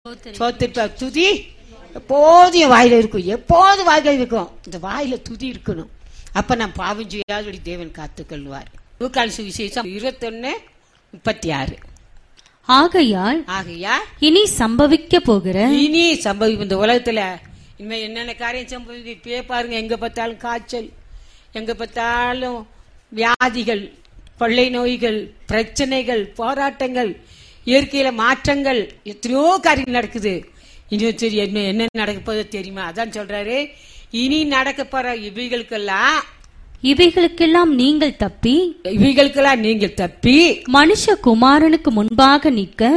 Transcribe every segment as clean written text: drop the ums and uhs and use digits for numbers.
ஸ்தோத்திரிப்பார். துதி எப்போதும் என் வாயில இருக்கும், எப்போதும் வாயில இருக்கும். இந்த வாயில துதி இருக்கணும். அப்ப நான் பாவம் செய்யாதபடி தேவன் காத்துக்கொள்வார். லூக்கான் சுவிசேஷம் 21:36. ஆகையால் இனி சம்பவிக்க போகிற இந்த உலகத்துல இனிமே என்னென்ன காரியம் சம்பவிக்க பாருங்க. எங்க பார்த்தாலும் காய்ச்சல், எங்க பார்த்தாலும் வியாதிகள், கொள்ளை நோய்கள், பிரச்சனைகள், போராட்டங்கள், இயற்கையில மாற்றங்கள், எத்தனையோ காரியம் நடக்குது. இன்னும் தெரியும் என்ன நடக்க போதோ தெரியுமா? அதான் சொல்றாரு, இனி நடக்க போற இவைகளுக்கெல்லாம் நீங்கள் தப்பி மனுஷகுமாரனுக்கு முன்பாக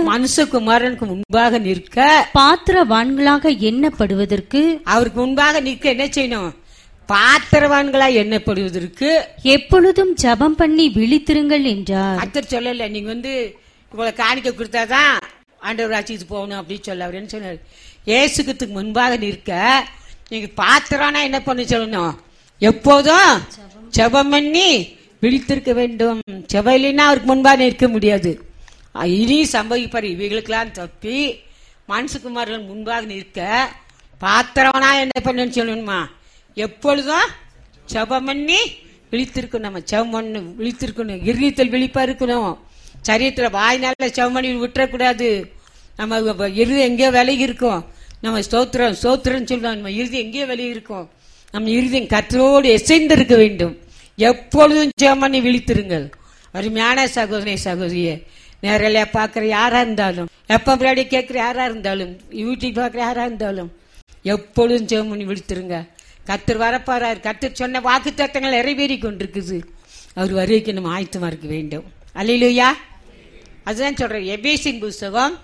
நிற்க பாத்திரவான்களாக எண்ணப்படுவதற்கு, அவருக்கு முன்பாக நிற்க என்ன செய்யணும்? பாத்திரவான்களா எண்ணப்படுவதற்கு எப்பொழுதும் ஜெபம் பண்ணி விழித்திருங்கள் என்றார். அத்தர் சொல்லல, நீங்க இவ்வளவு காணிக்க கொடுத்தாதான் ஆண்டவர் ராஜ்யத்துக்கு போகணும் அப்படின்னு சொல்ல. அவர் என்ன சொன்னார்? இயேசுக்கு முன்பாக நிற்க நீங்க பாத்திரம்னா என்ன பண்ண சொல்லணும்? எப்போதும் ஜெபம் பண்ணி விழித்திருக்க வேண்டும். ஜெபம் இல்லைன்னா அவருக்கு முன்பாக நிற்க முடியாது. இனி சம்பவிப்பார் இவைகளுக்கெல்லாம் தப்பி மனுஷகுமாரன் முன்பாக நிற்க பாத்திரம்னா என்ன பண்ணு சொல்லணுமா? எப்பொழுதும் ஜெபம் பண்ணி விழித்திருக்கணும். நம்ம ஜெபம் பண்ணு விழித்திருக்கணும், இருதயத்தில் விழிப்பா இருக்கணும். சரீரத்துல வாய்னால ஜெபம் பண்ணி விட்டுறக்கூடாது. நம்ம இருதயம் எங்கேயோ விலகி இருக்கும். நம்ம ஸ்தோத்திரம் சொல்லுவோம், நம்ம இருதயம் எங்கேயோ விலகி இருக்கும். நம்ம இருதயம் கர்த்தரோடு இசைந்து இருக்க வேண்டும். எப்பொழுதும் ஜெபம் பண்ணி விழித்திருங்கள். அருமையான சகோதரி சகோதரியே, நேரலையா பாக்குற யாரா இருந்தாலும், எப்ப முன்னாடி கேட்கிற யாரா இருந்தாலும், யூடியூப் பாக்குற யாரா இருந்தாலும், எப்பொழுதும் ஜெபம் பண்ணி விழித்திருங்க. கர்த்தர் வரப்பாராரு. கர்த்தர் சொன்ன வாக்கு தத்தங்கள் நிறைவேறி கொண்டிருக்குது. அவர் வருகைக்கு நம்ம ஆயத்தமா இருக்க வேண்டும். அல்லேலூயா. அதுதான் சொல்றேன். எபேசியர் புத்தகம்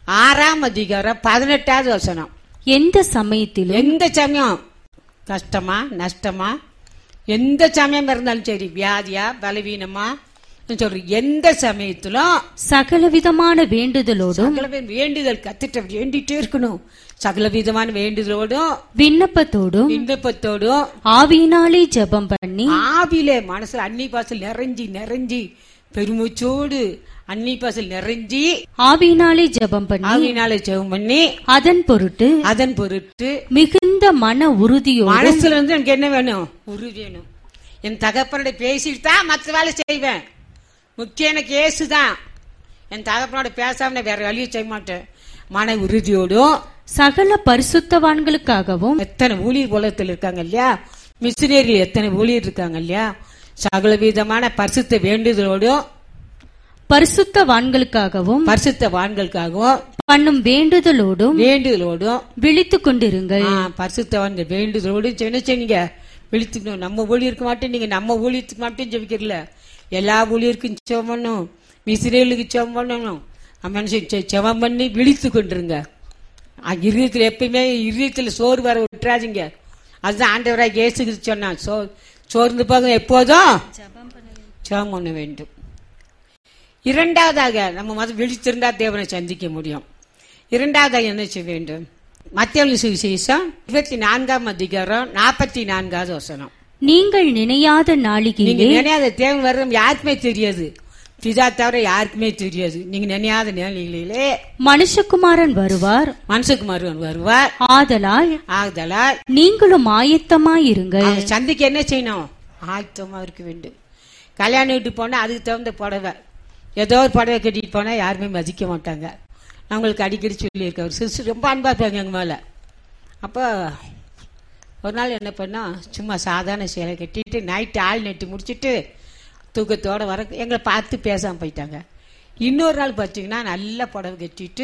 6:18. எந்த சமயம் கஷ்டமா நஷ்டமா எந்த சமயம் இருந்தாலும் சரி, வியாதியா பலவீனமா சொல்றேன், எந்த சமயத்திலும் சகலவிதமான வேண்டுதலோடும், வேண்டுதல் கத்திட்ட வேண்டிட்டே இருக்கணும். சகலவிதமான வேண்டுதலோடும் விண்ணப்பத்தோடும் ஆவியினாலே ஜெபம் பண்ணி, ஆவியிலே மனசுல அன்னி பாசல் நிறைஞ்சி பெருமூச்சோடு அன்னி பாசல் நிறைஞ்சி ஆவியினாலே ஜெபம் பண்ணி அதன் பொருட்டு மிகுந்த மன உறுதியோடு, மனசுல இருந்து எனக்கு என்ன வேணும்? உறுதி வேணும். என் தகப்பனோட பேசிட்டு தான் மற்ற வேலை செய்வேன். முக்கியம் எனக்கு ஏசுதான். என் தகப்பனோட பேசாம வேற வழியை செய்ய மாட்டேன். மன உறுதியோடும் சகல பரிசுத்தவான்களுக்காகவும், எத்தனை ஊழியர் உலகத்தில் இருக்காங்க இல்லையா, மிஷினரி எத்தனை ஊழியர் இருக்காங்க இல்லையா, சகல விதமான பரிசுத்த வேண்டுதலோடும் பரிசுத்தவான்களுக்காகவும் பண்ணும் வேண்டுதலோடும் விழித்துக் கொண்டிருங்கள். பரிசுத்தவான்கள் வேண்டுதலோடு என்ன செய்யுங்க? விழித்துக்கணும். நம்ம ஊழியருக்கு மாட்டேன், நீங்க நம்ம ஊழியத்துக்கு மாட்டேன்னு ஜெபிக்கிறல, எல்லா ஊழியருக்கும் ஜெபம் பண்ணணும், மிஷினரிகளுக்கு ஜெபம் பண்ணணும். ஜெபம் பண்ணி விழித்து கொண்டிருங்க. இருதயத்தில் எப்பயுமே இருதயத்தில் சோறு வர விட்டுறாதீங்க. அதுதான் ஆண்டவராக இயேசு சொன்னான், சோர்ந்து போக எப்போதும் ஜெபம் பண்ண வேண்டும். இரண்டாவதாக நம்ம விழித்திருந்தா தேவனை சந்திக்க முடியும். இரண்டாவதாக என்ன செய்ய வேண்டும்? மத்தேயு சுவிசேஷம் 24:44. நீங்கள் நினையாத நாளிகையிலே, நினையாத தேவன் வர்றது யாருக்குமே தெரியாது, பிதா தவிர யாருக்குமே தெரியாது. நீங்க நினையாத நாளிகளிலே மனுஷகுமாரன் வருவார். ஆதலால் நீங்களும் ஆயத்தமாயிருங்கள். சந்திக்க என்ன செய்யணும்? ஆயத்தமா இருக்க வேண்டும். கல்யாணம் வீட்டு போனா அதுக்கு தகுந்த புடவை, ஏதோ ஒரு புடவை கட்டிட்டு போனா யாருமே மதிக்க மாட்டாங்க. அவங்களுக்கு அடிக்கடி சொல்லியிருக்க ஒரு சிஸ்டர் ரொம்ப அன்பா இருப்பாங்க எங்க மேல. அப்போ ஒரு நாள் என்ன பண்ணா, சும்மா சாதாரண சேலை கட்டிட்டு நைட்டு ஆள் நெட்டி முடிச்சுட்டு தூக்கத்தோட வர எங்களை பார்த்து பேசாம போயிட்டாங்க. இன்னொரு நாள் பார்த்தீங்கன்னா நல்ல புடவை கட்டிட்டு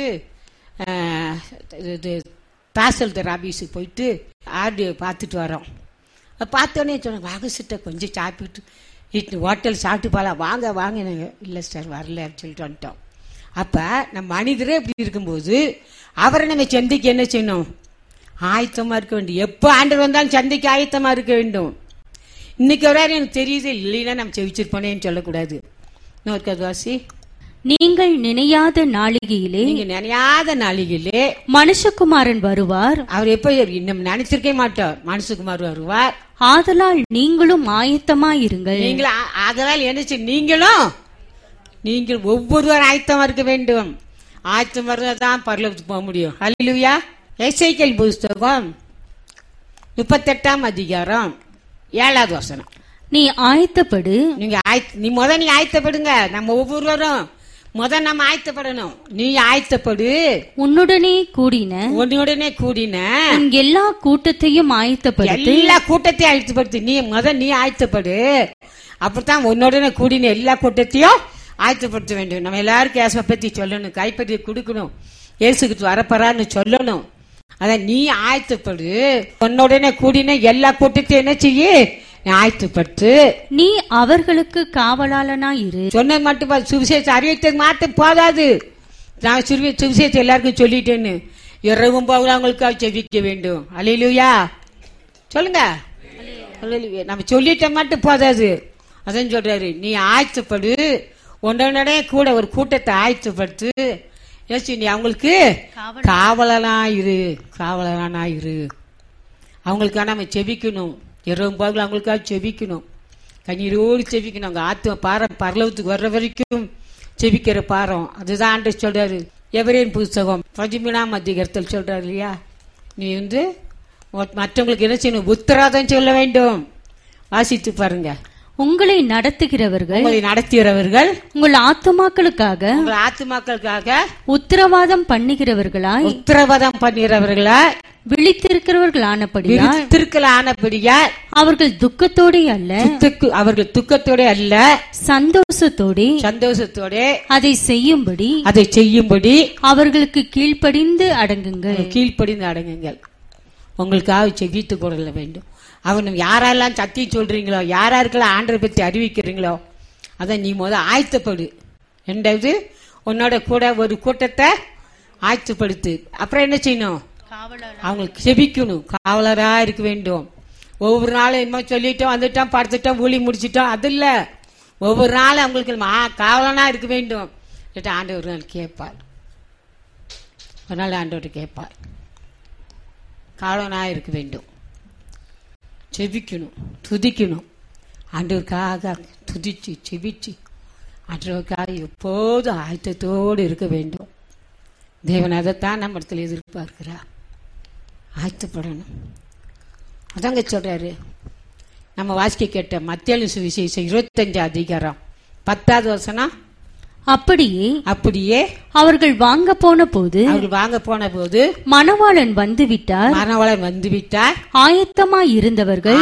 இது தாசல்தார் ஆபீஸுக்கு போயிட்டு ஆர்டிஓ பார்த்துட்டு வரோம். பார்த்தோன்னே சொன்னாங்க, வாங்க சிஸ்டர் கொஞ்சம் சாப்பிட்டு ஹோட்டல் சாப்பிட்டு போகலாம், வாங்க வாங்கினாங்க. இல்லை சார் வரல சொல்லிட்டு வந்துட்டோம். அப்போ நம்ம மனிதரே இப்படி இருக்கும்போது அவரை நம்ம சந்திக்க என்ன செய்யணும்? ஆயத்தமா இருக்க வேண்டும். எப்போ ஆண்டவர் வந்தாலும் சந்திக்க ஆயத்தமா இருக்க வேண்டும். இன்னைக்கு வரை எனக்கு தெரியுது, இல்லைன்னா நம்ம செவிச்சிருப்போனேன்னு சொல்லக்கூடாது. இன்னொரு வாசி, நீங்கள் நினையாத நாளிகையிலே மனுஷகுமாரன் வருவார். அவர் எப்ப நம்ம நினைச்சிருக்கே மாட்டார். மனுஷகுமார் வருவார். ஆதலால் நீங்களும் ஆயத்தமாயிருங்கள். ஆதலால் என்ன நீங்கள் ஒவ்வொருவர் ஆயத்தமா இருக்க வேண்டும். ஆயத்தமா இருந்தா தான் பரலோகத்துக்கு போக முடியும். ஹல்லேலூயா. எசேக்கியேல் புஸ்தகம் 38ஆம் அதிகாரம் 7வது வசனம். நீ ஆயத்தப்படு. நீ ஆயத்தப்படுங்க. நம்ம ஒவ்வொருவரும் நம்ம ஆயத்தப்படணும். நீ ஆயத்தப்படு. உன்னுடனே கூடின எல்லா கூட்டத்தையும் ஆயத்தப்படுத்து. எல்லா கூட்டத்தையும் ஆயத்தப்படுத்து. நீ ஆயத்தப்படு. அப்படித்தான் உன்னுடனே கூடின எல்லா கூட்டத்தையும் ஆயத்தப்படுத்த வேண்டும். நம்ம எல்லாருக்கும் இயேசுவை பத்தி சொல்லணும், கைப்பற்றி கொடுக்கணும், இயேசுக்கு வரப்பறான்னு சொல்லணும். அதான் நீ ஆயத்தப்படு. உன்னுடனே கூடின எல்லா கூட்டத்தையும் என்ன செய்ய ஆயத்தப்பட்டு நீ அவர்களுக்கு காவலாளனா இரு. சொன்னது மட்டும் சுவிசேஷம் அறிவித்தது மாத்த போதாது. நான் சுவிசேஷம் எல்லாருக்கும் சொல்லிட்டேன்னு இரவும் போக அவங்களுக்காக செவிக்க வேண்டும். அல்லேலூயா சொல்லுங்க. நம்ம சொல்லிட்ட மட்டும் போதாது. அதான் சொல்றாரு, நீ ஆயத்தப்படு. ஒன்றே கூட ஒரு கூட்டத்தை ஆயத்தப்படுத்து. நீ அவங்களுக்கு காவலனாயிரு. அவங்களுக்காக நம்ம செபிக்கணும். இரவும் பகலும் அவங்களுக்காக செபிக்கணும். கண்ணீரோடு செபிக்கணும். அவங்க ஆத்ம பரலோகத்துக்கு வர்ற வரைக்கும் செபிக்கிற பாரம். அதுதான் ஆண்டவர் சொல்றாரு. எபிரேயர் புஸ்தகம் 13ஆம் அதிகாரத்தில் சொல்றாரு இல்லையா, நீ மற்றவங்களுக்கு என்ன செய்யணும், உத்தரவாதம் சொல்ல வேண்டும். வாசித்து பாருங்க. உங்களை நடத்துகிறவர்கள் உங்கள் ஆத்துமாக்களுக்காக உத்தரவாதம் பண்ணுகிறவர்களாய் விழித்திருக்கிறவர்களானபடியா அவர்கள் துக்கத்தோட அல்ல சந்தோஷத்தோட அதை செய்யும்படி அவர்களுக்கு கீழ்ப்படிந்து அடங்குங்கள். உங்களுக்காக செவித்து கொள்ள வேண்டும். அவன் யாரெல்லாம் சத்தியம் சொல்றீங்களோ, யாருக்கெல்லாம் ஆண்டரை பத்தி அறிவிக்கிறீங்களோ, அதான் நீ ஆயத்தப்படு. ரெண்டாவது உன்னோட கூட ஒரு கூட்டத்தை ஆயத்தப்படுத்து. அப்புறம் என்ன செய்யணும், அவங்களுக்கு செபிக்கணும். காவலரா இருக்க வேண்டும். ஒவ்வொரு நாளும் என்ன சொல்லிட்டோம், வந்துட்டோம், படுத்துட்டோம், ஊழி முடிச்சிட்டோம், அது இல்ல. ஒவ்வொரு நாளும் அவங்களுக்கு காவலனா இருக்க வேண்டும். ஆண்டவர் ஒரு நாள் கேட்பார். ஒரு நாள் ஆண்டவர் கேட்பார். காவலனா இருக்க வேண்டும். செபிக்கணும், துதிக்கணும். ஆண்டவருக்காக துதிச்சு செபிச்சு ஆண்டவருக்காக எப்போதும் ஆயத்தத்தோடு இருக்க வேண்டும். தேவன் அதைத்தான் நம்ம இடத்துல எதிர்பார்க்கிறார். ஆயத்தப்படணும். அதாங்க சொல்றாரு. நம்ம வாசிக்க கேட்ட மத்தேயு சுவிசேஷம் 25ஆம் அதிகாரம் 10வது வசனம். அப்படியே அவர்கள் வாங்க போன போது மணவாளன் வந்துவிட்டார். ஆயத்தமாய் இருந்தவர்கள்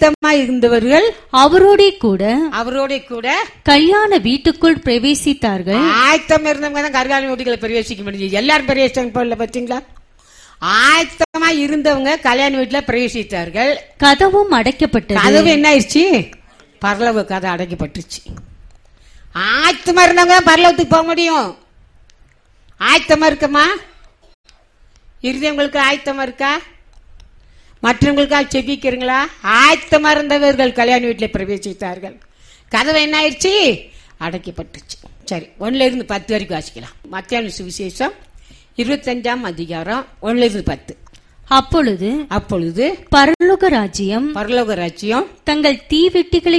அவரோட கூட கல்யாண வீட்டுக்குள் பிரவேசித்தார்கள். ஆயத்தம் இருந்தவங்க தான் கல்யாண வீட்டுக்குள்ள பிரவேசிக்க முடியும். எல்லாரும் பிரவேசிச்சாங்க பாத்தீங்களா? ஆயத்தமா இருந்தவங்க கல்யாண வீட்டுல பிரவேசித்தார்கள். கதவும் அடைக்கப்பட்டது. கதவு என்ன ஆயிடுச்சு? பரலோக கதை அடைக்கப்பட்டுச்சு. ஆயத்தமா இருந்தவங்க பரலோகத்துக்கு போக முடியும். ஆயத்தமா இருக்குமா? இருதயங்களுக்கு ஆயத்தமா இருக்கா? மற்றவங்களுக்காக செபிக்கிறீங்களா? ஆயத்தமா இருந்தவர்கள் கல்யாண வீட்டில் பிரவேசித்தார்கள். கதவு என்ன ஆயிடுச்சு? அடைக்கப்பட்டுச்சு. சரி, 1-10 வரைக்கும் வாசிக்கலாம். மத்தேயு சுவிசேஷம் 25ஆம் அதிகாரம் 1-10. அப்பொழுது பரலோக ராஜ்யம் தங்கள் தீவெட்டிகளை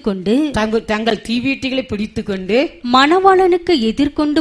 பிடித்துக்கொண்டு மணவாளனுக்கு எதிர்கொண்டு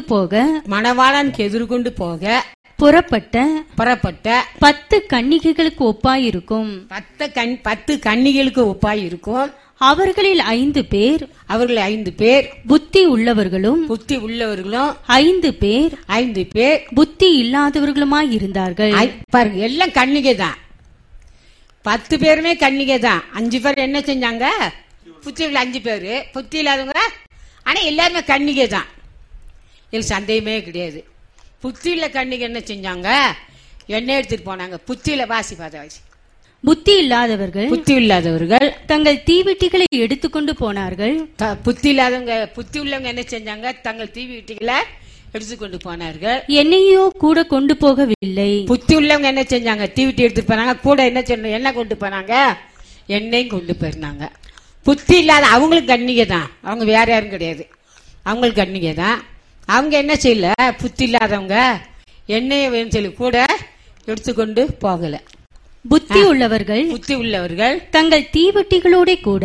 போக புறப்பட்ட 10 கன்னிகைகளுக்கு ஒப்பாயிருக்கும். 10 கன்னிகைகளுக்கு ஒப்பாயிருக்கும். அவர்களில் 5 பேர் புத்தி உள்ளவர்களும் 5 பேர் புத்தி இல்லாதவர்களுமாய் இருந்தார்கள். பாருங்க, எல்லாம் கன்னிகை தான். 10 பேருமே கன்னிகை தான். 5 பேர் என்ன செஞ்சாங்க? புத்தி உள்ள 5 பேரு புத்தி இல்லாதவங்க. ஆனா எல்லாருமே கன்னிகை தான். இது சந்தேகமே கிடையாது. புத்தி உள்ள கன்னிகை என்ன செஞ்சாங்க? எண்ணெய் எடுத்துட்டு போனாங்க. புத்தியில வாசி புத்தி இல்லாதவர்கள் தங்கள் தீவெட்டிகளை எடுத்துக்கொண்டு போனார்கள். புத்தி உள்ளவங்க என்ன செஞ்சாங்க? தங்கள் தீவெட்டிகளை எடுத்துக்கொண்டு போனார்கள். என்னையோ கூட கொண்டு போகவில்லை. புத்தி உள்ளவங்க என்ன செஞ்சாங்க? தீவெட்டி எடுத்துட்டு போனாங்க. கூட என்ன கொண்டு போனாங்க? எண்ணெயும் கொண்டு போயிருந்தாங்க. புத்தி இல்லாத அவங்களுக்கு கன்னிகை தான். அவங்க வேற யாரும் கிடையாது. அவங்களுக்கு கன்னிகை தான். அவங்க என்ன செய்யல? புத்தி இல்லாதவங்க எண்ணெயை வேணும் சொல்லி கூட எடுத்துக்கொண்டு போகல. புத்தி உள்ளவர்கள் தங்கள் தீவெட்டிகளோட கூட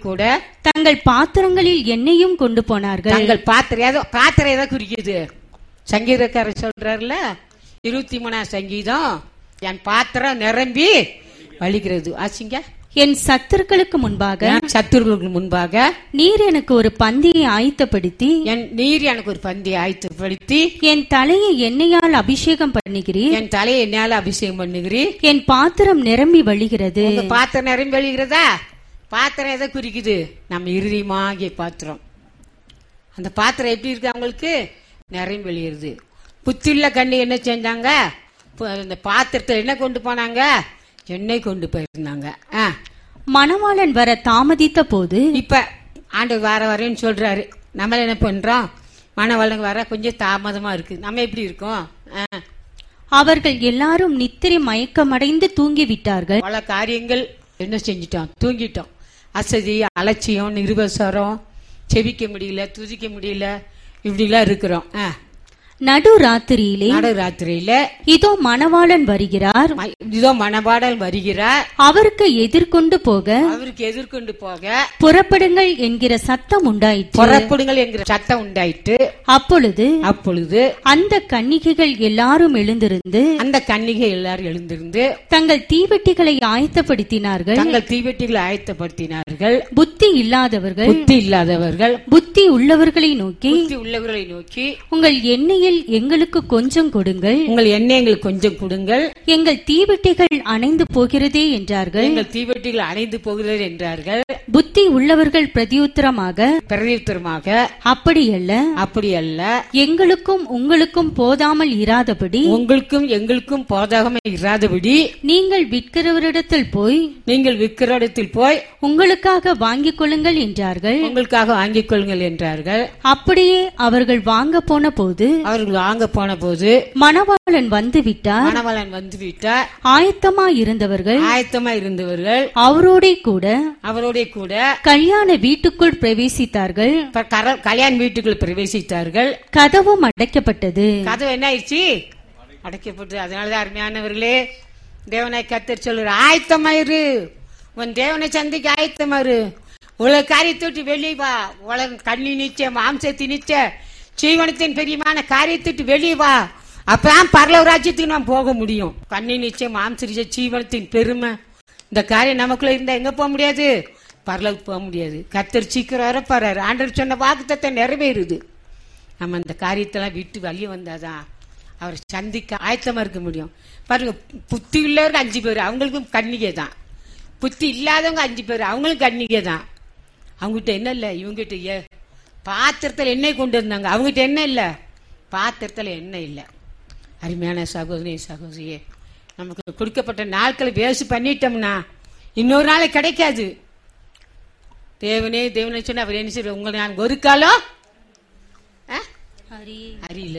தங்கள் பாத்திரங்களில் எண்ணெயும் கொண்டு போனார்கள். தங்கள் பாத்திரம் ஏதோ குறிக்குது. சங்கீதக்காரர் சொல்றாருல 23ஆம் சங்கீதம், என் பாத்திரம் நிரம்பி வழிகிறது. ஆச்சுங்க. என் சத்துருக்களுக்கு முன்பாக, சத்துருக்களுக்கு முன்பாக நீர் எனக்கு ஒரு பந்தியை ஆயத்தப்படுத்தி, நீர் எனக்கு ஒரு பந்தியை ஆயத்தப்படுத்தி, என் தலையை எண்ணெயால் அபிஷேகம் பண்ணுகிறீர், என் தலையை எண்ணெயால் அபிஷேகம் பண்ணுகிறீர், என் பாத்திரம் நிரம்பி வழிகிறது. பாத்திரம் நிரம்பி வழிகிறதா? பாத்திரம் எதை குறிக்குது? நம்ம இருதயமாகிய பாத்திரம். அந்த பாத்திரம் எப்படி இருக்கு? அவங்களுக்கு நிரம்பி வழிகிறது. புத்தியுள்ள கண்ணி என்ன செஞ்சாங்க? இந்த பாத்திரத்தில் என்ன கொண்டு போனாங்க? எண்ணெய் கொண்டு போயிருந்தாங்க. மணவாளன் வர தாமதித்த போது, இப்ப ஆண்டவர் வர வரேன்னு சொல்றாரு. நம்ம என்ன பண்றோம்? மணவாளன் வர கொஞ்சம் தாமதமா இருக்கு. நம்ம எப்படி இருக்கோம்? அவர்கள் எல்லாரும் நித்திரை மயக்கமடைந்து தூங்கிவிட்டார்கள். பல காரியங்கள் என்ன செஞ்சிட்டோம்? தூங்கிட்டோம். அசதி, அலட்சியம், நிருபசரம், செபிக்க முடியல, துதிக்க முடியல, இப்படிலாம் இருக்கிறோம். நடுராத்திரியிலே இதோ மணவாளன் வருகிறார், அவருக்கு எதிர்கொண்டு போக புறப்படுங்கள் என்கிற சத்தம் உண்டாயிற்று. அப்பொழுது அந்த கன்னிகைகள் எல்லாரும் எழுந்திருந்து தங்கள் தீவெட்டிகளை ஆயத்தப்படுத்தினார்கள். புத்தி இல்லாதவர்கள் புத்தி உள்ளவர்களை நோக்கி, உங்கள் எண்ணெயில் எங்களுக்கு கொஞ்சம் கொடுங்கள், உங்கள் எண்ணெய் எங்களுக்கு கொஞ்சம் கொடுங்கள், எங்கள் தீவெட்டிகள் அணைந்து போகிறதே என்றார்கள். புத்தி உள்ளவர்கள் பிரதியுத்தரமாக, அப்படியல்ல, எங்களுக்கும் உங்களுக்கும் போதாமல் இராதபடி, நீங்கள் விற்கிறவரிடத்தில் போய் உங்களுக்காக வாங்கிக் கொள்ளுங்கள் என்றார்கள். அப்படியே அவர்கள் வாங்க போன போது மணவாளன் வந்து விட்டார். ஆயத்தமாய் இருந்தவர்கள் அவரோட கூட கல்யாண வீட்டுக்குள் பிரவேசித்தார்கள். கதவும் அடைக்கப்பட்டது. கதவு என்ன ஆயிடுச்சு? அடைக்கப்பட்டது. அதனாலதான் அருமையானவர்களே, தேவனாய் கர்த்தர் சொல்றார், ஆயத்தமாயிரு, உன் தேவனை சந்திக்க ஆயத்தமாயிரு. உலக காரியத்தை விட்டு வெளியே வா. உலக கண்ணி நிச்சய, மாம்சத்தி நிச்சய, ஜீவனத்தின் பெரியமான காரியத்திட்டு வெளியே வா. அப்பதான் பரலோக ராஜ்யத்துக்கு நாம் போக முடியும். கண்ணி நிச்சயம், மாம்ச ஜீவனத்தின் பெருமை, இந்த காரியம் நமக்குள்ள இருந்தா எங்க போக முடியாது? பரலோகம் போக முடியாது. கர்த்தர் சீக்கிரம் வரப்பாரு. ஆண்டவர் சொன்ன வாக்குத்தத்தை நிறைவேறுது. நம்ம அந்த காரியத்தெல்லாம் விட்டு வெளியே வந்தாதான் அவர் சந்திக்க ஆயத்தமா இருக்க முடியும். பாருங்க, புத்தி உள்ளவர்கள் 5 பேர், அவங்களுக்கும் கன்னிகை தான். புத்தி இல்லாதவங்க 5 பேர், அவங்களும் கன்னிகை தான். அவங்ககிட்ட என்ன இல்லை, இவங்ககிட்ட பாத்திரத்தில் எண்ணெய் கொண்டு வந்தாங்க. அவங்ககிட்ட என்ன இல்லை, பாத்திரத்தில் எண்ணெய் இல்லை. அருமையான சகோதரியே, நமக்கு கொடுக்கப்பட்ட நாட்களை வேஸ்ட் பண்ணிட்டோம்னா இன்னொரு நாளை கிடைக்காது. தேவனே சொன்ன அவர் என்ன செய்ய, உங்களை நான் ஒரு காலம் அறியல.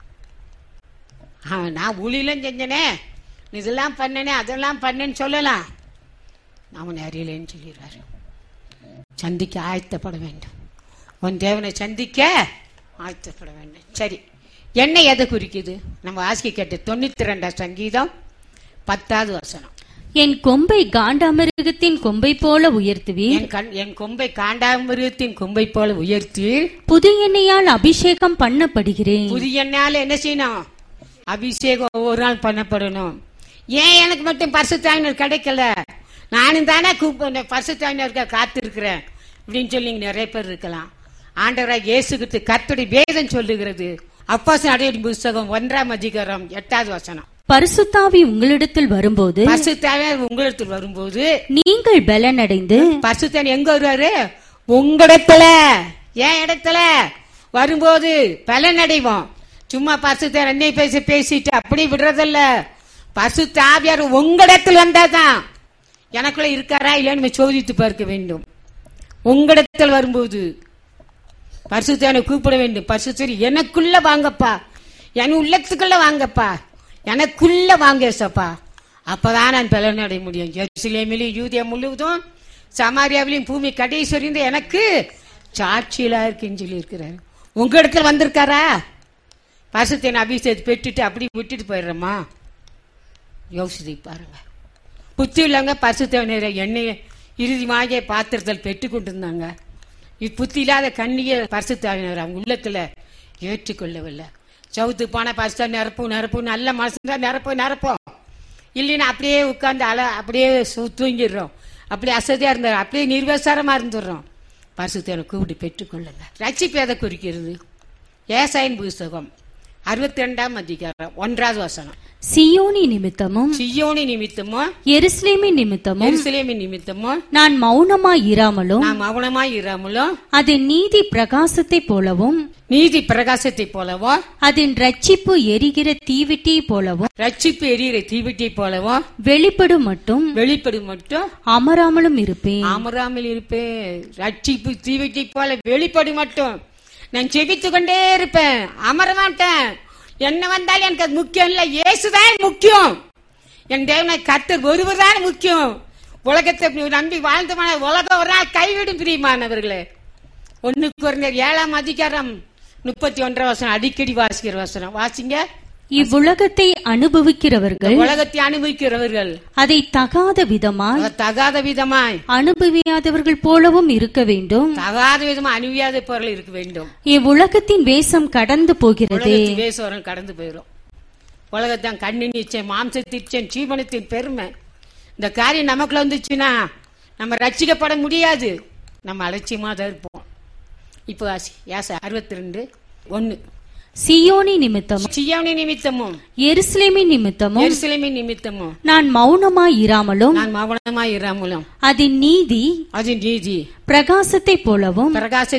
நான் ஊழியெல்லாம் செஞ்சனே, இதெல்லாம் பண்ணனே, அதெல்லாம் பண்ணேன்னு சொல்லலாம். அவனை அறியலன்னு சொல்லிடுறாரு. சந்திக்க ஆயத்தப்பட வேண்டும். உன் தேவனை சந்திக்க ஆயத்தப்பட வேண்டும். சரி, எண்ணெய் எதை குறிக்குது? நம்ம வாசிக்க கேட்ட 92ஆம் சங்கீதம் 10வது வசனம். என் கொம்பை காண்டாமிருகத்தின் கொம்பை போல உயர்த்துவீர், என் கொம்பை காண்டாமிருகத்தின் கொம்பை போல உயர்த்துவீர். புது எண்ணெயால் அபிஷேகம் பண்ணப்படுகிறேன். புது எண்ணெயால என்ன செய்யணும்? அபிஷேகம் ஒவ்வொரு நாள் பண்ணப்படணும். ஏன் எனக்கு மட்டும் பரிசுத்தாவினர் கிடைக்கல? நானும் தானே பரிசுத்தாவினருக்கா காத்திருக்கிறேன் அப்படின்னு சொல்லி நிறைய பேர் இருக்கலாம். ஆண்டவராக இயேசு கிறிஸ்து கர்த்தருடைய வேதம் சொல்லுகிறது. அப்போஸ்தலர் நடவடிக்கைகளின் புத்தகம் 1ஆம் அதிகாரம் 8வது வசனம். பரிசுத்தாவி உங்களிடத்தில் வரும்போது நீங்கள் பலனடைந்து. பரிசுத்தாவி எங்க வருவாரு? உங்களிடத்துல. ஏன் இடத்துல வரும்போது பலனடைவோம். சும்மா பரிசுத்தாவி என்னை பேசிட்டு அப்படி விடுறதில்ல. பரிசுத்தாவியார் உங்களிடத்தில் வந்தாதான். எனக்குள்ள இருக்காரா இல்லைன்னு சோதித்து பார்க்க வேண்டும். உங்களிடத்தில் வரும்போது பரிசுத்தாவியை கூப்பிட வேண்டும். பரிசுத்தர் எனக்குள்ள வாங்கப்பா, என் உள்ளத்துக்குள்ள வாங்கப்பா, எனக்குள்ள வாங்க ஏசப்பா. அப்பதான் நான் பலன் அடைய முடியும். எருசலேமிலும் யூதேயா முழுவதும் சமாரியாவிலும் பூமி கடைசி வரையும் எனக்கு சாட்சியிலா இருக்குன்னு சொல்லி இருக்கிறாரு. உங்க இடத்துல வந்திருக்காரா? பரிசுத்தனை அபிஷேகத்தை பெற்றுட்டு அப்படி விட்டுட்டு போயிடுறோமா? யோசித்து பாருங்க. புத்தி உள்ளவங்க பரிசுத்தவனை எண்ணெய் இறுதியாக பாத்திரத்தில் பெற்றுக் கொண்டிருந்தாங்க. புத்தி இல்லாத கண்ணிய பரிசுத்தாவினர் அவங்க உள்ளத்துல ஏற்றுக்கொள்ளவில்லை. சவுத்துக்கு போனா பரிசா நிரப்பும் நல்ல மனசுல நிரப்போம் இல்லைன்னா அப்படியே உட்காந்து அப்படியே தூங்கிடுறோம். அப்படியே அசதியா இருந்தா அப்படியே நிர்வசாரமா இருந்துடுறோம். பரிசுத்தனை கூப்பிட்டு பெற்றுக்கொள்ளுங்க. ரட்சிப்பு எதை குறிக்கிறது? ஏசாயின் புஸ்தகம் 62ஆம் அதிகாரம் 1வது வசனம். சியோனி நிமித்தமும் எருசலேமின் நிமித்தமும் நான் மௌனமாய் இராமலும் அதன் நீதி பிரகாசத்தை போலவும் அதன் ரட்சிப்பு எரிகிற தீவிட்டி போலவும் வெளிப்படும் மட்டும் அமராமலும் இருப்பேன். ரட்சிப்பு தீவிட்டி போல வெளிப்படும் மட்டும் நான் செபித்துக் கொண்டே இருப்பேன், அமர மாட்டேன். என்ன வந்தாலும் எனக்கு அது முக்கியம் இல்ல, இயேசுதான் முக்கியம். என் தேவனை கர்த்தர் ஒருவர் தான் முக்கியம். உலகத்தை நம்பி வாழ்ந்தமான உலகம் ஒரு நாள் கைவிடும். பிரியமானவர்களே, 1 கொரிந்தியர் 7ஆம் அதிகாரம் 31 வசனம் அடிக்கடி வாசிக்கிற வசனம். வாசிங்க. இவ்வுலகத்தை அனுபவிக்கிறவர்கள் அதை தகாத விதமாய் அனுபவியாதவர்கள் போலவும் இருக்க வேண்டும். இவ்வுலகத்தின் வேஷம் கடந்து போகிறது. கடந்து போயிடும். உலகத்தான் கண்ணின் இச்சை, மாம்சத்தின், ஜீவனத்தின் பெருமை. இந்த காரியம் நமக்குள்ள வந்துச்சுன்னா நம்ம ரட்சிக்கப்பட முடியாது. நம்ம அலட்சியமா தான் இருப்போம். இப்போ 62:1 சியோனி நிமித்தமும் எருசலேமின் நிமித்தமும் நான் மௌனமாய் இராமலும் அதன் நீதி பிரகாசத்தை போலவும்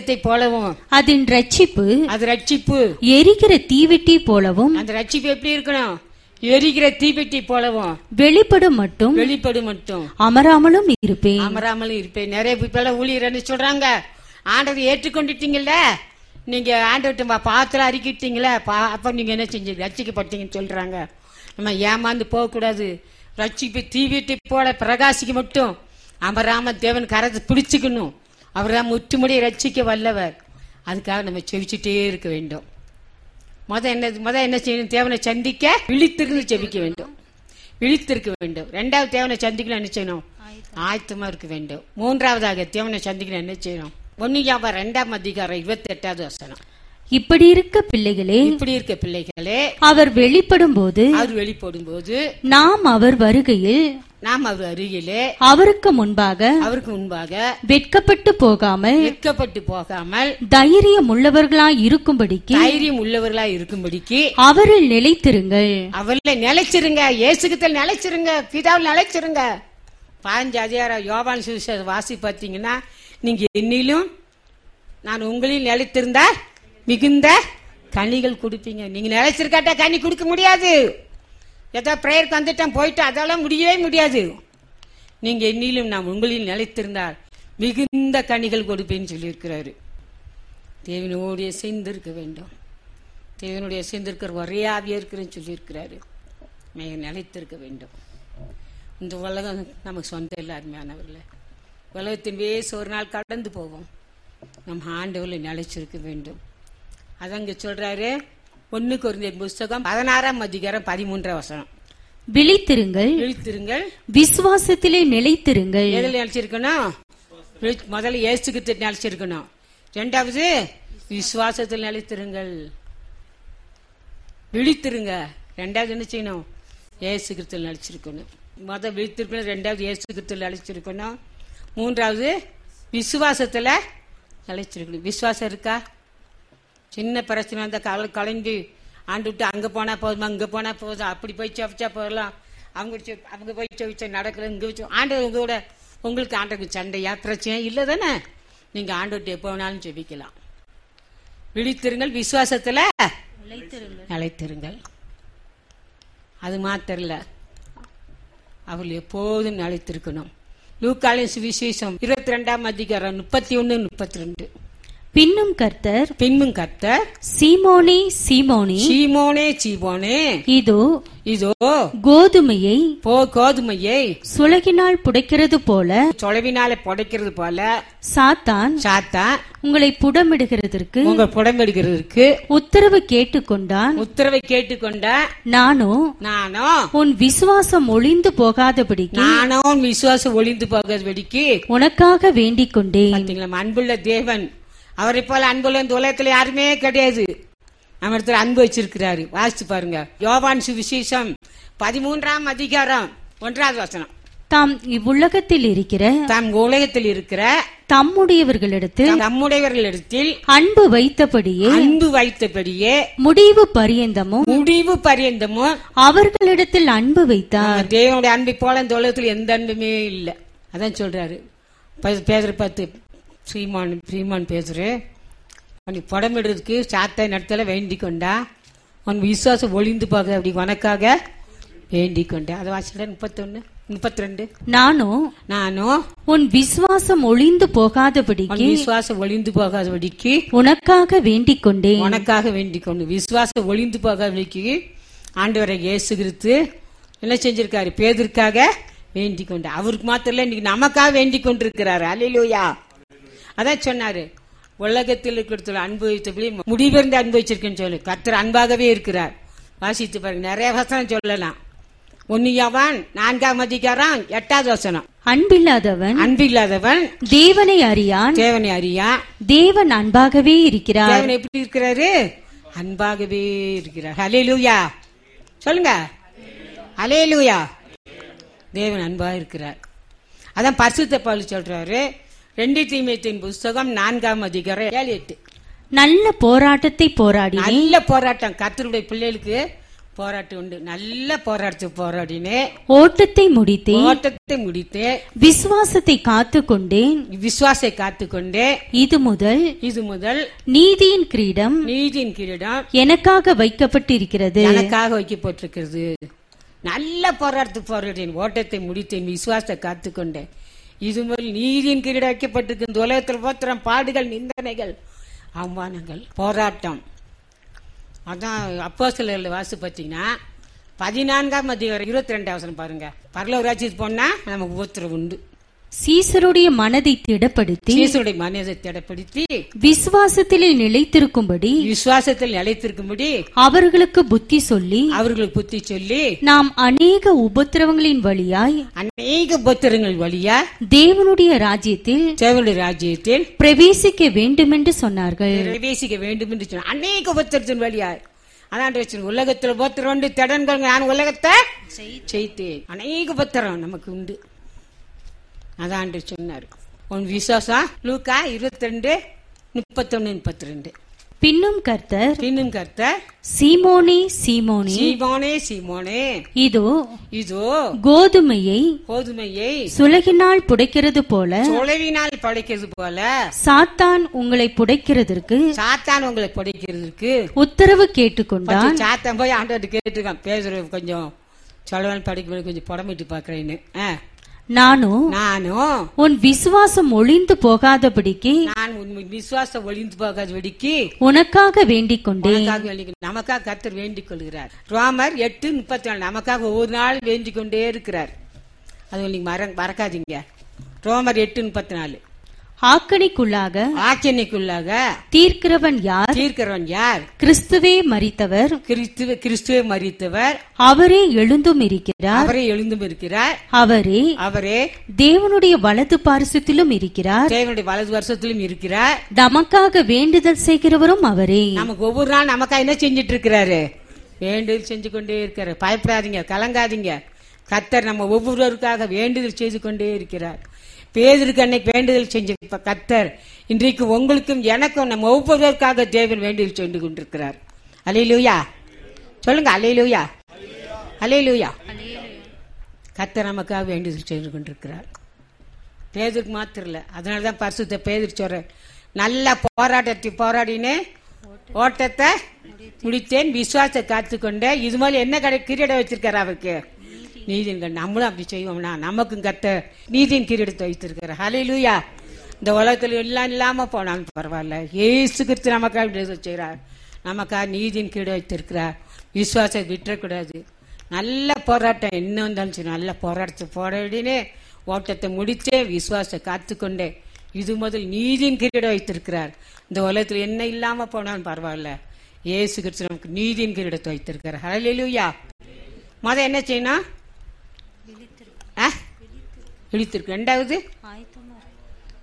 அதன் ரட்சிப்பு எரிகிற தீவெட்டி போலவும். அந்த ரட்சிப்பு எப்படி இருக்கணும்? எரிகிற தீவெட்டி போலவும் வெளிப்படும் மட்டும் அமராமலும் இருப்பேன். நிறைய பேர் ஊழியர் சொல்றாங்க, ஆண்டவர் ஏற்றுக்கொண்டுட்டீங்கல்ல, நீங்க ஆண்டவர்கிட்ட பாத்திரம் அறிக்கிட்டீங்களா, அப்ப நீங்க என்ன செஞ்சீங்க? ரட்சிக்கப்பட்டீங்கன்னு சொல்றாங்க. நம்ம ஏமாந்து போக கூடாது. ரட்சிப்பு தீவிட்டு போல பிரகாசிக்க மட்டும் அமராம தேவன் கரத்தை பிடிச்சுக்கணும். அவர்தான் முற்றுமுடிய ரட்சிக்க வல்லவர். அதுக்காக நம்ம செவிச்சுட்டே இருக்க வேண்டும். முத என்ன செய்யணும்? தேவனை சந்திக்க விழித்திருந்து செபிக்க வேண்டும், விழித்திருக்க வேண்டும். 2வது தேவனை சந்திக்கணும் என்ன செய்யணும்? ஆயத்தமா இருக்க வேண்டும். 3வதாக தேவனை சந்திக்கணும் என்ன செய்யணும்? 1 யோவான் 2ஆம் அதிகாரம் 28வது வசனம். இப்படி இருக்க பிள்ளைகளே அவர் வெளிப்படும் போது நாம் அவர் வருகையில் அவருக்கு முன்பாக வெட்கப்பட்டு போகாமல் தைரியம் உள்ளவர்களாய் இருக்கும்படிக்கு அவரில் நிலைத்திருங்கள். இயேசுகிட்ட நிலைச்சிருங்க, பிதாவில் நிலைச்சிருங்க. 15 அதிகாரம் யோவான் சுவிசேஷம் வாசி பார்த்தீங்கன்னா, நீங்க என்னிலும் நான் உங்களில் நிலைத்திருந்தா மிகுந்த கனிகள் கொடுப்பீங்க. நீங்க நிலைச்சிருக்காட்டா கனி கொடுக்க முடியாது. ஏதோ பிரேயருக்கு வந்துட்டேன் போயிட்டு அதெல்லாம் முடியவே முடியாது. நீங்க என்னிலும் நான் உங்களில் நிலைத்திருந்தால் மிகுந்த கனிகள் கொடுப்பேன்னு சொல்லியிருக்கிறாரு. தேவனோடைய சேர்ந்திருக்க வேண்டும். தேவனுடைய சேர்ந்திருக்கிற ஒரே ஆவியா இருக்கிறேன்னு சொல்லியிருக்கிறாரு. நிலைத்திருக்க வேண்டும். இந்த உலகம் நமக்கு சொந்தம் இல்லை. அருமையானவர்களே, உலகத்தின் வேசு ஒரு நாள் கடந்து போகும். நம்ம ஆண்டவரில் நிலைச்சிருக்க வேண்டும். அதங்க சொல்றாரு 1 கொரிந்தியர் புஸ்தகம் 16ஆம் அதிகாரம் 13 வசனம். விழித்திருங்கள், விசுவாசத்திலே நிலைத்திருங்கள். எதில் நிலைச்சிருக்கணும்? முதல்ல இயேசுக்கு நிலைச்சிருக்கணும். 2வது விசுவாசத்தில் நிலைத்திருங்கள். விழித்திருங்க. 2வது என்ன செய்யணும்? இயேசுக்கு நிலைச்சிருக்கணும். முதல் விழித்திருக்கணும், 2வது இயேசுக்கு நிலைச்சிருக்கணும், 3வது விசுவாசத்துல நிலைச்சிருக்கணும். விசுவாசம் இருக்கா? சின்ன பிரச்சனை அந்த கலைஞ்சு ஆண்டு விட்டு அங்க போனா போதுமா, இங்க போனா போதும், அப்படி போய் செவிச்சா போகலாம், அவங்க போய் செவிச்சா நடக்கல, இங்க வச்சு ஆண்டு உங்களோட உங்களுக்கு ஆண்டுக்கு சண்டையா பிரச்சனை இல்லை தானே? நீங்க ஆண்டு விட்டு எப்போ வேணாலும் செவிக்கலாம். விழித்திருங்கள், விசுவாசத்துல நிலைத்திருங்கள். அது மாத்திரம் இல்ல, அவள் எப்போதும் நிலைத்திருக்கணும். லூக்காவின் சுவிசேஷம் 22ஆம் அதிகாரம் 31, 32. பின்னும் கர்த்தர் சீமோனே இதோ கோதுமையை சுளகினால் புடைக்கிறது போல சாத்தான் உங்களை புடமிடுகிறதற்கு உத்தரவு கேட்டுக்கொண்டான். நானோ உன் விசுவாசம் ஒளிந்து போகாதபடிக்கு உனக்காக வேண்டிக் கொண்டேன். அன்புள்ள தேவன், அவரை போல அன்புள்ள இந்த உலகத்துல யாருமே கிடையாது. நம்ம இடத்துல அன்பு வச்சிருக்கிறாரு. வாசிச்சு பாருங்க. யோவான் சுவிசேஷம் 13ஆம் அதிகாரம் 1வது வசனம். தாம் இவ்வுலகத்தில் இருக்கிற தாம் உலகத்தில் இருக்கிற நம்முடையவர்களிடத்தில் அன்பு வைத்தபடியே முடிவு பரியந்தமும் அவர்களிடத்தில் அன்பு வைத்தார். தேவனுடைய அன்பை போல இந்த உலகத்தில் எந்த அன்புமே இல்லை. அதான் சொல்றாரு. பேசுற பார்த்து ஸ்ரீமான் பேசுற படம் எடுறதுக்கு சாத்தை நடத்தல வேண்டிக் கொண்டா, உன் விசுவாசம் ஒளிந்து போக அப்படி உனக்காக வேண்டிக் கொண்டேன். அதை வாசிக்கிற 31 32. நானும் உன் விசுவாசம் ஒளிந்து போகாதபடிக்கு உனக்காக வேண்டிக் கொண்டு விசுவாசம் ஒளிந்து போகாதபடிக்கு ஆண்டவரை இயேசு கிறிஸ்து என்ன செஞ்சிருக்காரு? பேதுருக்காக வேண்டிக் கொண்டு. அவருக்கு மாத்திரம் இல்ல, இன்னைக்கு நமக்காக வேண்டிக் கொண்டிருக்கிறாரு. அல்லேலூயா. அதான் சொன்னாரு, உலகத்தில் இருக்கிற அனுபவித்தபடி முடிவிருந்து அனுபவிச்சிருக்குன்னு சொல்லு. கர்த்தர் அன்பாகவே இருக்கிறார். வாசித்து பாருங்க, நிறைய வசனம் சொல்லலாம். 1 யோவான் 4ஆம் அதிகாரம் 8வது வசனம். அன்பில்லாதவன் தேவனை அறியான். தேவன் அன்பாகவே இருக்கிறார். தேவன் எப்படி இருக்கிறாரு? அன்பாகவே இருக்கிறார். ஹல்லேலூயா சொல்லுங்க. ஹல்லேலூயா. தேவன் அன்பாக இருக்கிறார். அதான் பரிசுத்த பவுல் சொல்றாரு 2 தீமோத்தேயுவின் புஸ்தகம் 4ஆம் அதிகாரம் 7-8. நல்ல போராட்டத்தை போராடி. நல்ல போராட்டம். கர்த்தருடைய பிள்ளைகளுக்கு போராட்டம் உண்டு. நல்ல போராட்டத்தை போராடினே. ஓட்டத்தை முடித்தே. விசுவாசத்தை காத்துக்கொண்டேன். இது முதல் நீதியின் கிரீடம் எனக்காக வைக்கப்பட்டிருக்கிறது. நல்ல போராட்டத்தை போராடினேன், ஓட்டத்தை முடித்தேன், விசுவாசத்தை காத்துக்கொண்டேன். இது முதல் நீதியின் கிரீடம் வைக்கப்பட்டிருக்கு. இந்த உலகத்தில் போத்திரம் பாடுகள், நிந்தனைகள், அவமானங்கள், போராட்டம். அதான் அப்போஸ்தலர்கள் வாசி பார்த்தீங்கன்னா 14ஆம் அதிகாரம் 22வது வசனம் பாருங்க. பரலோக ராஜ்யத்துக்கு போனா நமக்கு உபத்திரவம் உண்டு. சீசருடைய மனதை திடப்படுத்தி விசுவாசத்தில் நிலைத்திருக்கும்படி அவர்களுக்கு புத்தி சொல்லி நாம் அநேக உபத்திரவங்களின் வழியாய் தேவனுடைய ராஜ்யத்தில் பிரவேசிக்க வேண்டும் என்று சொன்னார்கள். அநேக உபத்திரத்தின் வழியாய். அதான் உலகத்தில் உபத்திரம் உண்டு, திடன்கள், நான் உலகத்தை செய்தேன். அநேக உபத்திரம் நமக்கு உண்டு. அதான் சொன்னார். உன் விசுவாசம் லூக்கா 22:31-32. பின்னும் கர்த்தர் சீமோனே இதோ கோதுமையை சுலகினால் புடைக்கிறது போல சாத்தான் உங்களை புடைக்கிறதற்கு உத்தரவு கேட்டுக்கொண்டான். சாத்தான் போய் ஆண்டவர்கிட்ட கேட்டுருக்கான். பேசுற கொஞ்சம் சொல்லவன் படிக்க கொஞ்சம் புடமிட்டு பாக்குறேன்னு. நானும் உன் விசுவாசம் ஒளிந்து போகாதபடிக்கு உனக்காக வேண்டிக் கொண்டேன். நமக்காக கர்த்தர் வேண்டிக் கொள்கிறார். ரோமர் 8:34 நமக்காக ஒவ்வொரு நாள் வேண்டிக் கொண்டே இருக்கிறார். அது நீங்க மறக்காதீங்க. ரோமர் 8:34. ஆக்கணிக்குள்ளாக தீர்க்கிறவன் யார்? கிறிஸ்துவே மரித்தவர். அவரே எழுந்தும் இருக்கிறார். அவரே தேவனுடைய வலது பார்சத்திலும் இருக்கிறார். நமக்காக வேண்டுதல் செய்கிறவரும் அவரே. நமக்கு ஒவ்வொரு நாள் நமக்காக என்ன செஞ்சிட்டு இருக்கிறாரு? வேண்டுதல் செஞ்சு கொண்டே இருக்கிறார். பயப்படாதீங்க, கலங்காதீங்க. கர்த்தர் நம்ம ஒவ்வொருவருக்காக வேண்டுதல் செய்து கொண்டே இருக்கிறார். பேதுருக்கு அன்னைக்கு வேண்டுதல் செஞ்ச கர்த்தர் இன்றைக்கு உங்களுக்கும் எனக்கும் நம்ம ஒவ்வொருவருக்காக தேவன் வேண்டுதல் சென்று கொண்டிருக்கிறார். அல்லேலூயா சொல்லுங்க. அல்லேலூயா, அல்லேலூயா. கர்த்தர் நமக்காக வேண்டுதல் சென்று கொண்டிருக்கிறார். பேதுருக்கு மாத்திரம் இல்ல. அதனாலதான் பரிசுத்த பேதுரு சொல்ற, நல்ல போராட்டத்தை போராடினே, ஓட்டத்தை முடித்தேன், விசுவாசத்தை காத்துக்கொண்டேன். இது மாதிரி என்ன கிரீடம் வச்சிருக்காரு அவருக்கு? நீதியின். நம்மளும் அப்படி செய்வோம்னா நமக்கும் கர்த்தர் நீதியின் கிரீடத்தை வைத்திருக்கிறார். ஹல்லேலூயா. இந்த உலகத்தில் எல்லாம் இல்லாம போனாலும் பரவாயில்ல, இயேசு கிறிஸ்து நமக்காக செய்கிறார். நமக்காக நீதியின் கிரீடம் வைத்திருக்கிறார். விசுவாசத்தை விட்டுறக்கூடாது. நல்ல போராட்டம் என்ன வந்தாலும் சரி, நல்ல போராட்டத்தை போராடினே, ஓட்டத்தை முடிச்சே, விசுவாசத்தை காத்துக்கொண்டே, இது முதல் நீதியின் கிரீடம் வைத்திருக்கிறார். இந்த உலகத்தில் என்ன இல்லாம போனாலும் பரவாயில்ல, இயேசு கிறிஸ்து நமக்கு நீதியின் கிரீடத்தை வைத்திருக்கிறார். ஹல்லேலூயா. முதல் என்ன செய்யணும்? விழித்திருக்கு. ரெண்டாவது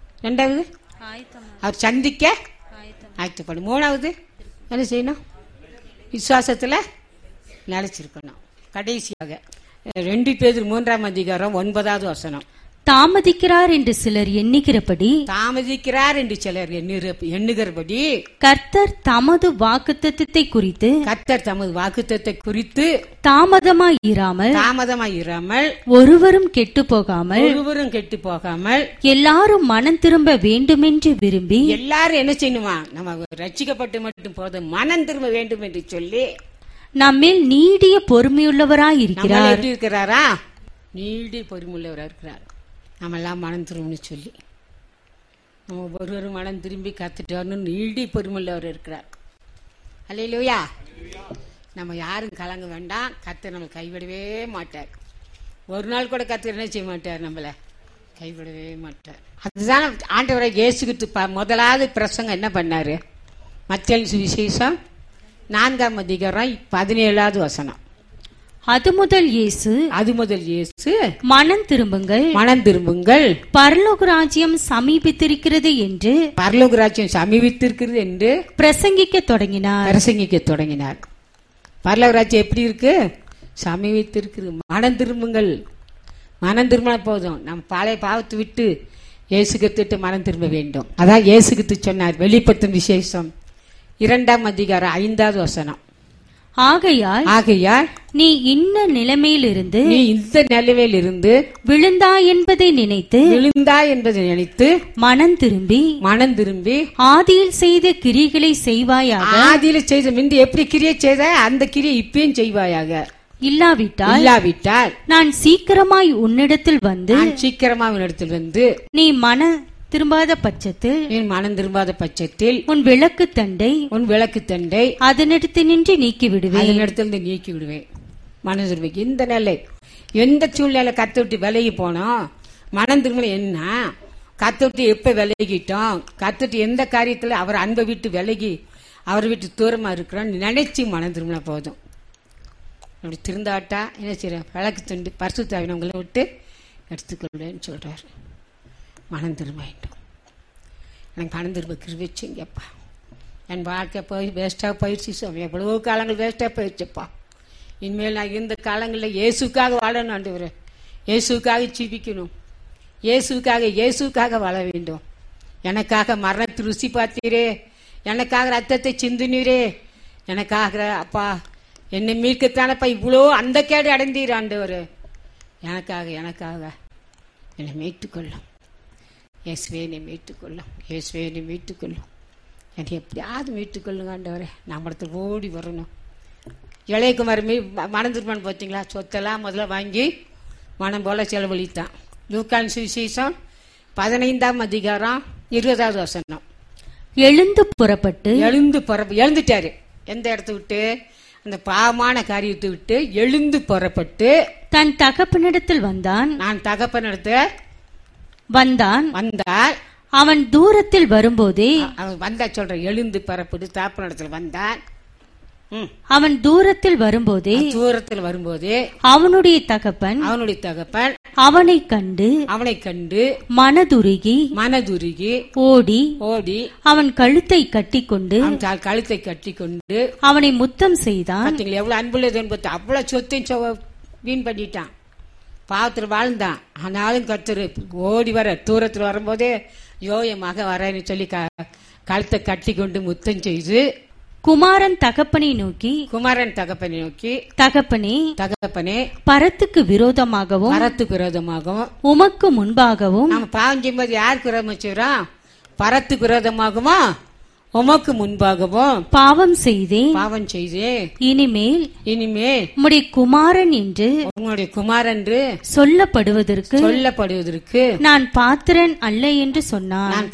அவர் சந்திக்க ஆயத்தப்படும். மூணாவது என்ன செய்யணும்? விசுவாசத்துல நிலைச்சிருக்கணும். கடைசியாக 2 பேதுரு 3:9 தாமதிக்கிறார் என்று சிலர் எண்ணுகிறபடி தாமதிக்கிறார் என்று சிலர் எண்ணுகிறபடி கர்த்தர் தமது வாக்குத்தத்தத்தை குறித்து தாமதமாய் இராமல் ஒருவரும் கெட்டு போகாமல் எல்லாரும் மனம் திரும்ப வேண்டுமென்று விரும்பி எல்லாரும் என்ன செய்யணுமா, நம்ம ரட்சிக்கப்பட்டு மட்டும் போதும், மனம் திரும்ப வேண்டும் என்று சொல்லி நம்மேல் நீடிய பொறுமையுள்ளவராய் இருக்கிறார். எப்படி இருக்கிறாரா? நீடிய பொறுமையுள்ளவராக இருக்கிறார். நம்ம எல்லாம் மனம் திரும்புன்னு சொல்லி நம்ம ஒருவரும் மனம் திரும்பி கத்துட்டு வரணும். நீடி பொறுமையுள்ளவர் இருக்கிறார். அல்லேலூயா. நம்ம யாரும் கலங்க வேண்டாம். கர்த்தர் நம்மளை கைவிடவே மாட்டார். ஒரு நாள் கூட கர்த்தர் என்ன செய்ய மாட்டார், நம்மளை கைவிடவே மாட்டார். அதுதான் ஆண்டவரை இயேசுக்கு முதலாவது பிரசங்கம் என்ன பண்ணாரு? மத்தேயு சுவிசேஷம் 4:17. அது முதல் இயேசு மனம் திரும்புங்கள் பரலோக ராஜ்யம் சமீபித்திருக்கிறது என்று பிரசங்கிக்க தொடங்கினார். பரலோக ராஜ்யம் எப்படி இருக்கு? சமீபித்திருக்கிறது. மனம் திரும்புங்கள். மனம் திரும்பினா போதும். நம்ம பழைய பாவத்தை விட்டு இயேசு கிறிஸ்துவிட்டு மனம் திரும்ப வேண்டும். அதான் இயேசு கிறிஸ்து சொன்னார். வெளிப்படுத்தும் விசேஷம் 2:5. ஆகையால் நீ இந்த நிலைமையிலிருந்து விழுந்தாய் என்பதை நினைத்து மனம் திரும்பி ஆதியில் செய்த கிரியைகளை செய்வாயாக. ஆதியில் செய்த முந்தி எப்படி கிரியை செய்த அந்த கிரியை இப்பயும் செய்வாயாக. இல்லாவிட்டால் நான் சீக்கிரமாய் உன்னிடத்தில் வந்து நீ மனம் திரும்பாத பட்சத்தில் உன் விளக்கு தண்டை அதனிடத்தில் நின்று நீக்கி விடுவேன். மனம் திரும்ப இந்த நிலை எந்த சூழ்நிலை கத்த விட்டு விலகி போனோம். மனம் திரும்ப என்ன கத்த விட்டு எப்ப விலகிட்டோம், கத்துட்டு எந்த காரியத்துல அவர் அன்பை விட்டு விலகி அவரை விட்டு தூரமா இருக்கிறோம் நினைச்சு மனம் திரும்பினா போதும். அப்படி திருந்தாட்டா என்ன செய்ய விளக்கு தண்டு பரிசுத்தாவினவங்களை விட்டு எடுத்துக்கொள்வேன்னு சொல்றாரு. மனம் திரும்ப வேண்டும். எனக்கு மனம் திரும்ப கிருபிச்சுங்கப்பா. என் வாழ்க்கை வேஸ்டாக போயிடுச்சு. எவ்வளவோ காலங்கள் வேஸ்டாக போயிடுச்சுப்பா. இனிமேல் நான் இந்த காலங்களில் இயேசுக்காக வாழணும். ஆண்டவரே, இயேசுக்காக ஜீவிக்கணும். இயேசுக்காக வாழ வேண்டும். எனக்காக மரணத்தை ருசி பார்த்தீரே, எனக்காக ரத்தத்தை சிந்தினீரே, எனக்காக அப்பா என்னை மீட்கத்தானப்பா இவ்வளோ அந்த கேடு அடைந்தீர் ஆண்டவரே. எனக்காக என்னை மீட்டுக்கொள்ளும். இயேசுவே என்னை மீட்டுக்கொள்ளும். என்னை எப்படியாவது மீட்டுக்கொள்ளுங்க ஆண்டவரே. நம்மளத்தில் ஓடி வரணும். இளையகுமார் மனம் திருமணம் பார்த்தீங்களா? சொத்தெல்லாம் முதல்ல வாங்கி மனம் போல செலவழித்தான். லூக்கான் சுவிசேஷம் 15:20. எழுந்துட்டாரு. எந்த இடத்த விட்டு? அந்த பாவமான காரியத்தை விட்டு எழுந்து புறப்பட்டு தன் தகப்பனிடத்தில் வந்தான். அவன் தூரத்தில் வரும்போதே எழுந்து புறப்பட்டு தாப்பனிடத்தில் வந்தான். அவன் தூரத்தில் வரும்போதே அவனுடைய தகப்பன் அவனை கண்டு மனதுருகி ஓடி அவன் கழுத்தை கட்டிக்கொண்டு அவனை முத்தம் செய்தான். எவ்வளவு அன்புள்ளது என்பது. அவ்வளவு சொத்தையும் வீண் பண்ணிட்டான். பாவத்தில் வாழ்ந்தான். ஆனாலும் கர்த்தர் ஓடி வர தூரத்தில் வரும்போதே என் மக வரேன்னு சொல்லி கழுத்தை கட்டி கொண்டு முத்தம் செய்து குமாரன் தகப்பனை நோக்கி தகப்பனே பரத்துக்கு விரோதமாகவும் உமக்கு முன்பாகவும் நம்ம பாவம் செய்யும்போது யாருக்கு விரோதமா செய்றோம்? பரத்துக்கு விரோதமாகுமா உமக்கு முன்பாகவும் பாவம் செய்தேன். இனிமேல் உம்முடைய குமாரன் என்று சொல்லப்படுவதற்கு நான் பாத்திரன் அல்ல என்று சொன்னான்.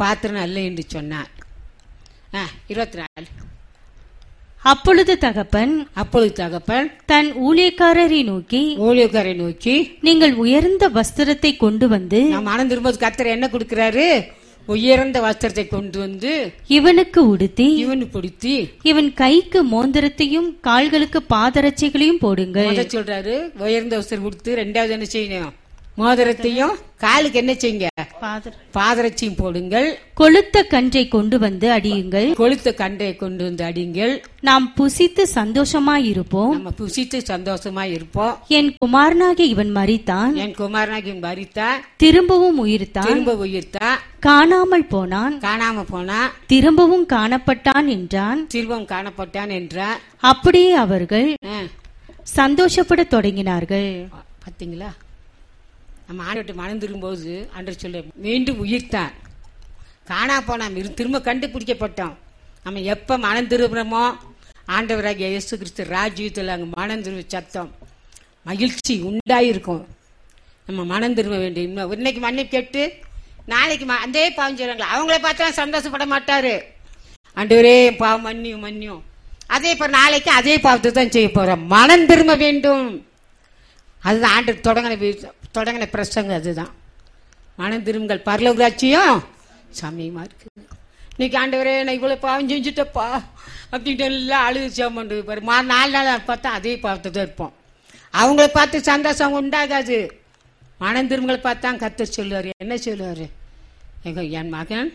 24. அப்பொழுது தகப்பன் தன் ஊழியக்காரரை நோக்கி நீங்கள் உயர்ந்த வஸ்திரத்தை கொண்டு வந்து, மனம் திரும்ப கர்த்தர் என்ன கொடுக்கிறாரு? உயர்ந்த வஸ்திரத்தை கொண்டு வந்து இவனுக்கு உடுத்தி இவன் கைக்கு மோந்திரத்தையும் கால்களுக்கு பாதரட்சைகளையும் போடுங்கள் சொல்றாரு. உயர்ந்த வஸ்திரம் கொடுத்து ரெண்டாவது என்ன செய்யணும்? மோதிரத்தையும் காலுக்கு என்ன செய்யுங்க? பாதரட்சியும் போடுங்கள். கொழுத்த கன்றை கொண்டு வந்து அடியுங்கள். கொழுத்த கன்றை கொண்டு வந்து அடியுங்கள். நாம் புசித்து சந்தோஷமாயிருப்போம். நம்ம புசித்து சந்தோஷமாய் இருப்போம். என் குமாரனாகிய இவன் மரித்தான். என் குமாரனாகிய இவன் மரித்தான். திரும்பவும் உயிர்த்தான். திரும்ப உயிர்த்தான். காணாமல் போனான். காணாம போனா. திரும்பவும் காணப்பட்டான் என்றான். திரும்பவும் காணப்பட்டான் என்றார். அப்படியே அவர்கள் சந்தோஷப்பட தொடங்கினார்கள். பாத்தீங்களா, நம்ம ஆண்டு மனம் திரும்போது ஆண்டவர் சொல்ல மீண்டும் உயிர்த்தான். காணா போனா திரும்ப கண்டுபிடிக்கப்பட்டோம். நம்ம எப்ப மனம் திரும்புறோமோ ஆண்டவராகிய இயேசு கிறிஸ்து ராஜ்யத்தில் அங்கே மனம் திரும்ப சத்தம் மகிழ்ச்சி உண்டாயிருக்கும். நம்ம மனம் திரும்ப வேண்டிய இன்னைக்கு மன்னிப்பு கேட்டு நாளைக்கு அதே பாவம் செய்றாங்களா, அவங்கள பார்த்தா சந்தோஷப்பட மாட்டாரு. ஆண்டவரே பாவம் மன்னியும் மன்னியும், அதே இப்போ நாளைக்கு அதே பாவத்தை தான் செய்ய போறோம். மனம் திரும்ப வேண்டும். அதுதான் ஆண்டு தொடங்கின பிரசங்க. அதுதான் மனம் திரும்புங்கள், பரலோக ராஜ்யம் சமயமா இருக்கு. இன்னைக்கு ஆண்டவரே நான் இவ்வளவு பாவம் செஞ்சுட்டப்பா அப்படின்ட்டு எல்லாம் அழுது சாமண்டு பாரு. 4 நாள் பார்த்தா அதே பாவத்தை தான் இருப்போம். அவங்கள பார்த்து சந்தோஷம் உண்டாகாது. மனம் திரும்பங்களை பார்த்தா கர்த்தர் சொல்லுவாரு. என்ன சொல்லுவாரு? என் மகன்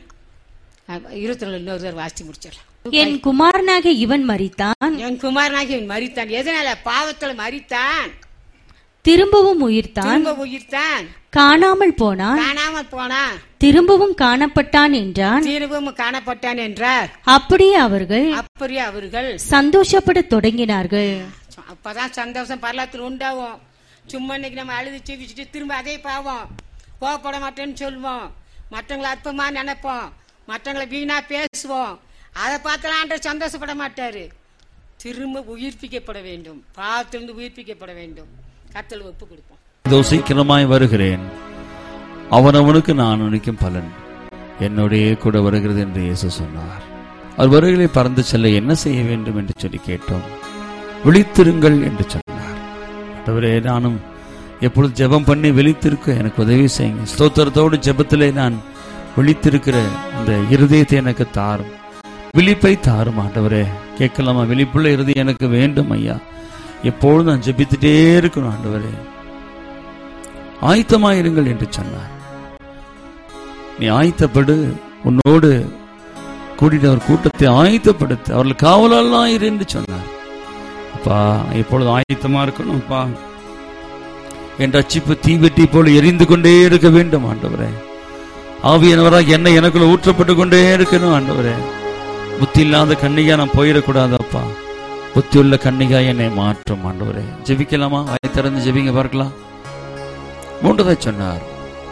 22 இன்னொரு வாசி முடிச்சிடலாம். என் குமாரனாக இவன் மரித்தான். என் குமாரனாக இவன் மரித்தான். எதனால? பாவத்துல மரித்தான். திரும்பவும் உயிர்த்தான். திரும்ப உயிர்த்தான். காணாமல் போனான். காணாமல் போனான். திரும்பவும் காணப்பட்டான் என்றான். திரும்பவும் காணப்பட்டான் என்றார். அப்படியே அவர்கள் சந்தோஷப்பட தொடங்கினார்கள். அப்பதான் சந்தோஷம் பரலத்தில் உண்டாகும். சும்மா இன்னைக்கு நம்ம அழுது செவிச்சுட்டு திரும்ப அதே பாவம், கோவப்பட மாட்டேன்னு சொல்லுவோம், மற்றவங்களை அற்பமா நினைப்போம், மற்றவங்களை வீணா பேசுவோம். அதை பார்த்தாலும் சந்தோஷப்பட மாட்டாரு. திரும்ப உயிர்ப்பிக்கப்பட வேண்டும். பாவத்திலிருந்து உயிர்ப்பிக்கப்பட வேண்டும். கர்த்தருக்கு ஒப்பு கொடுப்போம். இதோ சீக்கிரமாய் வருகிறேன், அவனவனுக்கு நான் அளிக்கும் பலன் என்னுடைய கூட வருகிறது என்று இயேசு சொன்னார். அவர் வருகளை பறந்து செல்ல என்ன செய்ய வேண்டும் என்று சொல்லி கேட்டோம். விழித்திருங்கள் என்று சொன்னார். ஆண்டவரே, நானும் எப்பொழுது ஜெபம் பண்ணி விழித்திருக்க எனக்கு உதவி செய்யுங்க. ஸ்தோத்திரத்தோடு ஜெபத்திலே நான் விழித்திருக்கிற அந்த இருதயத்தை எனக்கு தாரும், விழிப்பை தாரும். ஆண்டவரே, கேட்கலாமா? விழிப்புள்ள இருதயம் எனக்கு வேண்டும் ஐயா. எப்பொழுதும் நான் ஜெபித்துட்டே இருக்கணும். ஆண்டவரே, ஆயத்தமாயிருங்கள் என்று சொன்னார். நீ ஆயத்தப்படு, உன்னோடு கூட்டிட்டு அவர் கூட்டத்தை ஆயத்தப்படுத்து, அவர்கள் காவலெல்லாம் இரு என்று சொன்னார். அப்பா, எப்பொழுதும் ஆயத்தமா இருக்கணும்ப்பா. என் ரட்சிப்பு தீவெட்டி போல எரிந்து கொண்டே இருக்க வேண்டும். ஆண்டவரே, ஆவியானவராக என்னை எனக்குள்ள ஊற்றப்பட்டு கொண்டே இருக்கணும். ஆண்டவரே, புத்தி இல்லாத கன்னிகா நான் போயிடக்கூடாதப்பா. புத்தி உள்ள கன்னிகா என்னை மாற்றும். ஆண்டவரே, ஜெபிக்கலாமா? வாயை திறந்து ஜெபிங்க பார்க்கலாம். 3 சொன்னார்,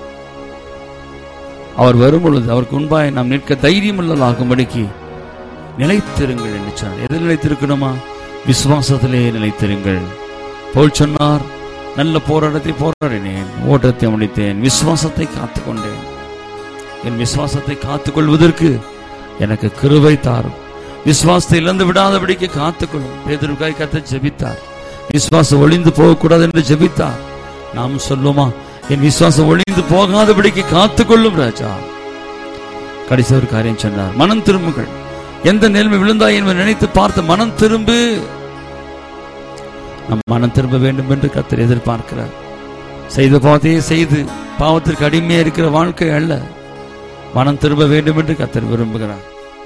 அவர் வரும் பொழுது அவருக்கு முன்பாய் நாம் நிற்க தைரியம் உள்ளதாகும்படிக்கு நிலைத்திருங்கள் என்று சொன்னார். எதில் நிலைத்திருக்கணுமா? விசுவாசத்திலே நிலைத்திருங்கள். போல் சொன்னார், நல்ல போராட்டத்தை போராடினேன், ஓட்டத்தை முடித்தேன், விசுவாசத்தை காத்துக்கொண்டேன். என் விசுவாசத்தை காத்துக்கொள்வதற்கு எனக்கு கிருபை தாரும். விசுவாசத்தை இழந்து விடாதபடிக்கு காத்துக்கொள்ளும். பேதுருக்காய் கர்த்தர் ஜெபித்தார். விசுவாசம் ஒளிந்து போகக்கூடாது என்று ஜெபித்தார். நாம் சொல்லுமா? என் விசுவாசம் ஒளிந்து போகாதபடிக்கு காத்துக்கொள்ளும் ராஜா. கடைசி ஒரு காரியம் சொன்னார், மனம் திரும்புங்கள். எந்த நிலைமை விழுந்தாய் என்பதை நினைத்து பார்த்து மனம் திரும்பு. நம் மனம் திரும்ப வேண்டும் என்று கர்த்தர் எதிர்பார்க்கிறார். செய்த பாவத்தையே செய்து பாவத்திற்கு அடிமையா இருக்கிற வாழ்க்கை அல்ல, மனம் திரும்ப வேண்டும் என்று கர்த்தர் விரும்புகிறார்.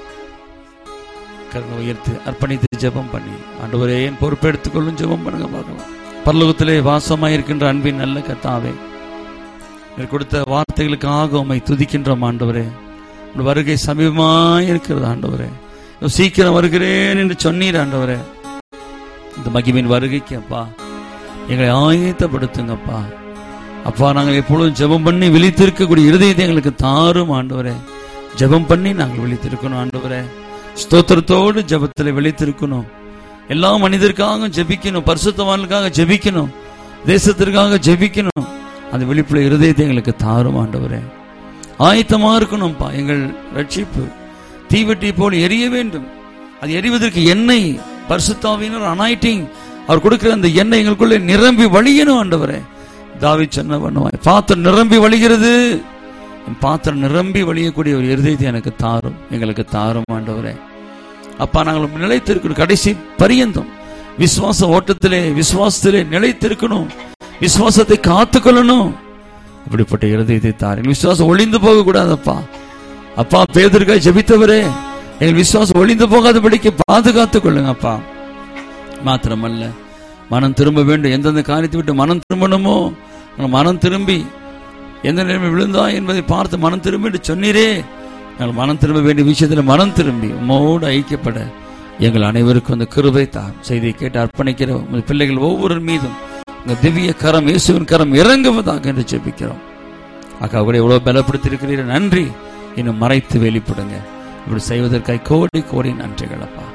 கருணை உயர்த்து அர்ப்பணித்து ஜெபம் பண்ணி, ஆண்டவரே என் பொறுப்பெடுத்துக் கொள்ளும் ஜெபம் பண்ணுங்க பார்க்கலாம். பரலோகத்திலே வாசமாயிருக்கின்ற அன்பின் நல்ல கர்த்தாவே, நீர் கொடுத்த வார்த்தைகளுக்காக உம்மை துதிக்கின்றோம். ஆண்டவரே, உங்கள் வருகை சமீபமாயிருக்கிறது. ஆண்டவரே, சீக்கிரம் வருகிறேன் என்று சொன்னீர். ஆண்டவரே, இந்த மகிமையின் வருகைக்கு அப்பா எங்களை ஆயத்தப்படுத்துங்கப்பா. அப்பா, நாங்கள் எப்பொழுதும் ஜெபம் பண்ணி விழித்திருக்கக்கூடிய இருதயத்தை எங்களுக்கு தாரும். ஆண்டவரே, ஜெபம் பண்ணி நாங்கள் விழித்திருக்கணும். ஆண்டவரே, ஸ்தோத்திரத்தோடு ஜெபத்தில் விழித்திருக்கணும். எல்லா மனிதருக்காக ஜெபிக்கணும், பரிசுத்தவான்களுக்காக ஜெபிக்கணும், தேசத்திற்காக ஜெபிக்கணும். அந்த விழிப்புள்ள இருதயத்தை எங்களுக்கு தாரும். ஆண்டவரே, ஆயத்தமா இருக்கணும்ப்பா. எங்கள் ரட்சிப்பு தீவெட்டி போல் எரிய வேண்டும். அது எரிவதற்கு எண்ணெய், பரிசுத்தாவியினர் அனாயிட்டிங், அவர் கொடுக்கிற அந்த எண்ணெய் எங்களுக்குள்ளே நிரம்பி வழியணும். ஆண்டவரே, தாவீது சொன்ன பண்ணுவாய், பாத்திரம் நிரம்பி வழிகிறது, என் பாத்திரம் நிரம்பி வழியக்கூடிய ஒரு இருதயத்தை எனக்கு தாரும், எங்களுக்கு தாரும். ஆண்டவரே, அப்பா, நாங்கள் நிலைத்திருக்கணும். கடைசி பரியந்தம் விசுவாச ஓட்டத்திலே, விசுவாசத்திலே நிலைத்திருக்கணும். விசுவாசத்தை காத்துக்கொள்ளணும். அப்படிப்பட்ட இருதயத்தை தாருங்கள். விசுவாசம் ஒளிந்து போக கூடாதப்பா. அப்பா, பேதுருக்காய் ஜெபித்தவரே, எங்கள் விசுவாசம் ஒளிந்து போகாதபடிக்கு பாதுகாத்துக் கொள்ளுங்க அப்பா. மாத்திரமல்ல, மனம் திரும்ப வேண்டும். எந்தெந்த காரியத்தை விட்டு மனம் திரும்பணுமோ மனம் திரும்பி, எந்த நிலைமை விழுந்தா என்பதை பார்த்து மனம் திரும்பி என்று சொன்னீரே, நாங்கள் மனம் திரும்ப வேண்டிய விஷயத்தில் மனம் திரும்பி உம்மோடு ஐக்கியப்பட எங்கள் அனைவருக்கும் அந்த கிருபை தார். செய்தியை கேட்டு அர்ப்பணிக்கிற உங்கள் பிள்ளைகள் ஒவ்வொரு மீதும் உங்கள் திவ்ய கரம், இயேசுவின் கரம் இறங்குவதாக என்று ஜெபிக்கிறோம். அக்கா கூட எவ்வளவு பலப்படுத்தியிருக்கிறீர்கள், நன்றி. இன்னும் மறைத்து வெளிப்படுங்க. இப்படி செய்வதற்காக கோடி கோடி நன்றிகள் அப்பா.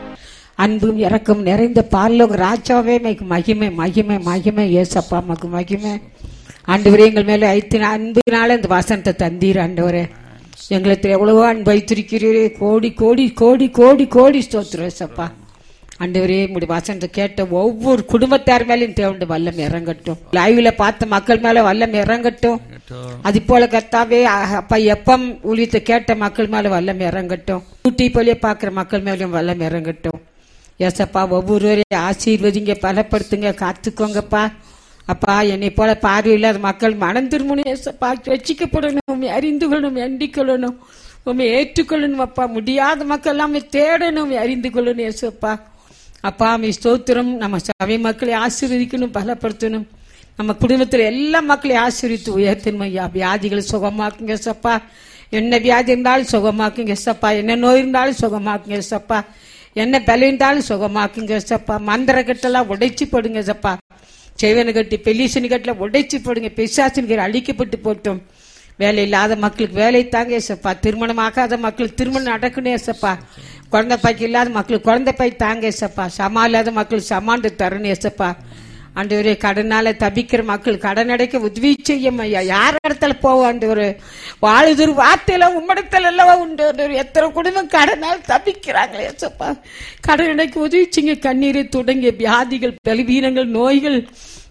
அன்பும் இறக்கம் நிறைந்த பரலோக ராஜாவே மகிமை மகிமை மகிமை. ஏசப்பா மக்கு மகிமை. ஆண்டவரே, எங்கள் மேல அன்பினால இந்த வசனத்தை தந்தீர். ஆண்டவரே, எங்களுக்கு எவ்வளவோ அன்பு வைத்திருக்கிறீரே. கோடி கோடி கோடி கோடி கோடி ஸ்தோத்திரம் ஏசப்பா. ஆண்டவரே, உங்களுடைய வசனத்தை கேட்ட ஒவ்வொரு குடும்பத்தார் மேலும் தேவனுடைய வல்லம் இறங்கட்டும். லைவ்ல பார்த்த மக்கள் மேல வல்லம் இறங்கட்டும். அது போல கர்த்தாவே அப்பா, எப்பம் ஊழியத்தை கேட்ட மக்கள் மேல வல்லம் இறங்கட்டும். ஊட்டி போலியே பாக்குற மக்கள் மேலும் வல்லம் இறங்கட்டும். ஏசப்பா, ஒவ்வொருவரையும் ஆசீர்வதிங்க, பலப்படுத்துங்க, காத்துக்கோங்கப்பா. அப்பா, என்னை போல பார்வையில்லாத மக்கள் மனம் திரும்பணும் ஏசப்பா. ரட்சிக்கப்படணும், அறிந்து கொள்ளணும், எண்ணிக் கொள்ளணும், உண்மை ஏற்றுக்கொள்ளணும் அப்பா. முடியாத மக்கள் எல்லாமே தேடணும், அறிந்து கொள்ளணும் ஏசப்பா. அப்பா, ஸ்தோத்திரம். நம்ம சபை மக்களை ஆசீர்வதிக்கணும், பலப்படுத்தணும். நம்ம குடும்பத்தில் எல்லா மக்களையும் ஆசீர்வித்து உயர்த்தணும் ஐயா. வியாதிகளை சுகமாக்குங்க ஏசப்பா. என்ன வியாதி இருந்தாலும் சுகமாக்குங்க ஏசப்பா. என்ன நோய் இருந்தாலும் சுகமாக்குங்க ஏசப்பா. என்ன பலம் இருந்தாலும் சுகமாக்குங்க ஏசப்பா. மந்திர கட்டெல்லாம் உடைச்சு போடுங்க ஏசப்பா. செய்வன கட்டி பெலிசனி கட்டில உடைச்சு போடுங்க. பிசாசின் அழிக்கப்பட்டு போட்டோம். வேலை இல்லாத மக்களுக்கு வேலை தாங்க ஏசப்பா. திருமணம் ஆகாத மக்களுக்கு திருமணம் நடக்கணும் ஏசப்பா. குழந்தை பாய்க்கு இல்லாத மக்களுக்கு குழந்தை பாய் தாங்க ஏசப்பா. சமா இல்லாத மக்களுக்கு சமாண்டு தரணும் ஏசப்பா. ஆண்டவரே, கடனால தபிக்கிற மக்கள் கடன் அடைக்க உதவி செய்யும் ஐயா. யார் இடத்துல போவோம் ஆண்டவரு? வாழுதொரு வார்த்தையில உம்மிடத்துல எல்லாம் உண்டு. எத்தனை குடும்பம் கடனால் தபிக்கிறாங்களே ஏசப்பா. கடன் அடைக்க உதவி செய்யுங்க. கண்ணீரை தொடங்கிய வியாதிகள், பலவீனங்கள், நோய்கள்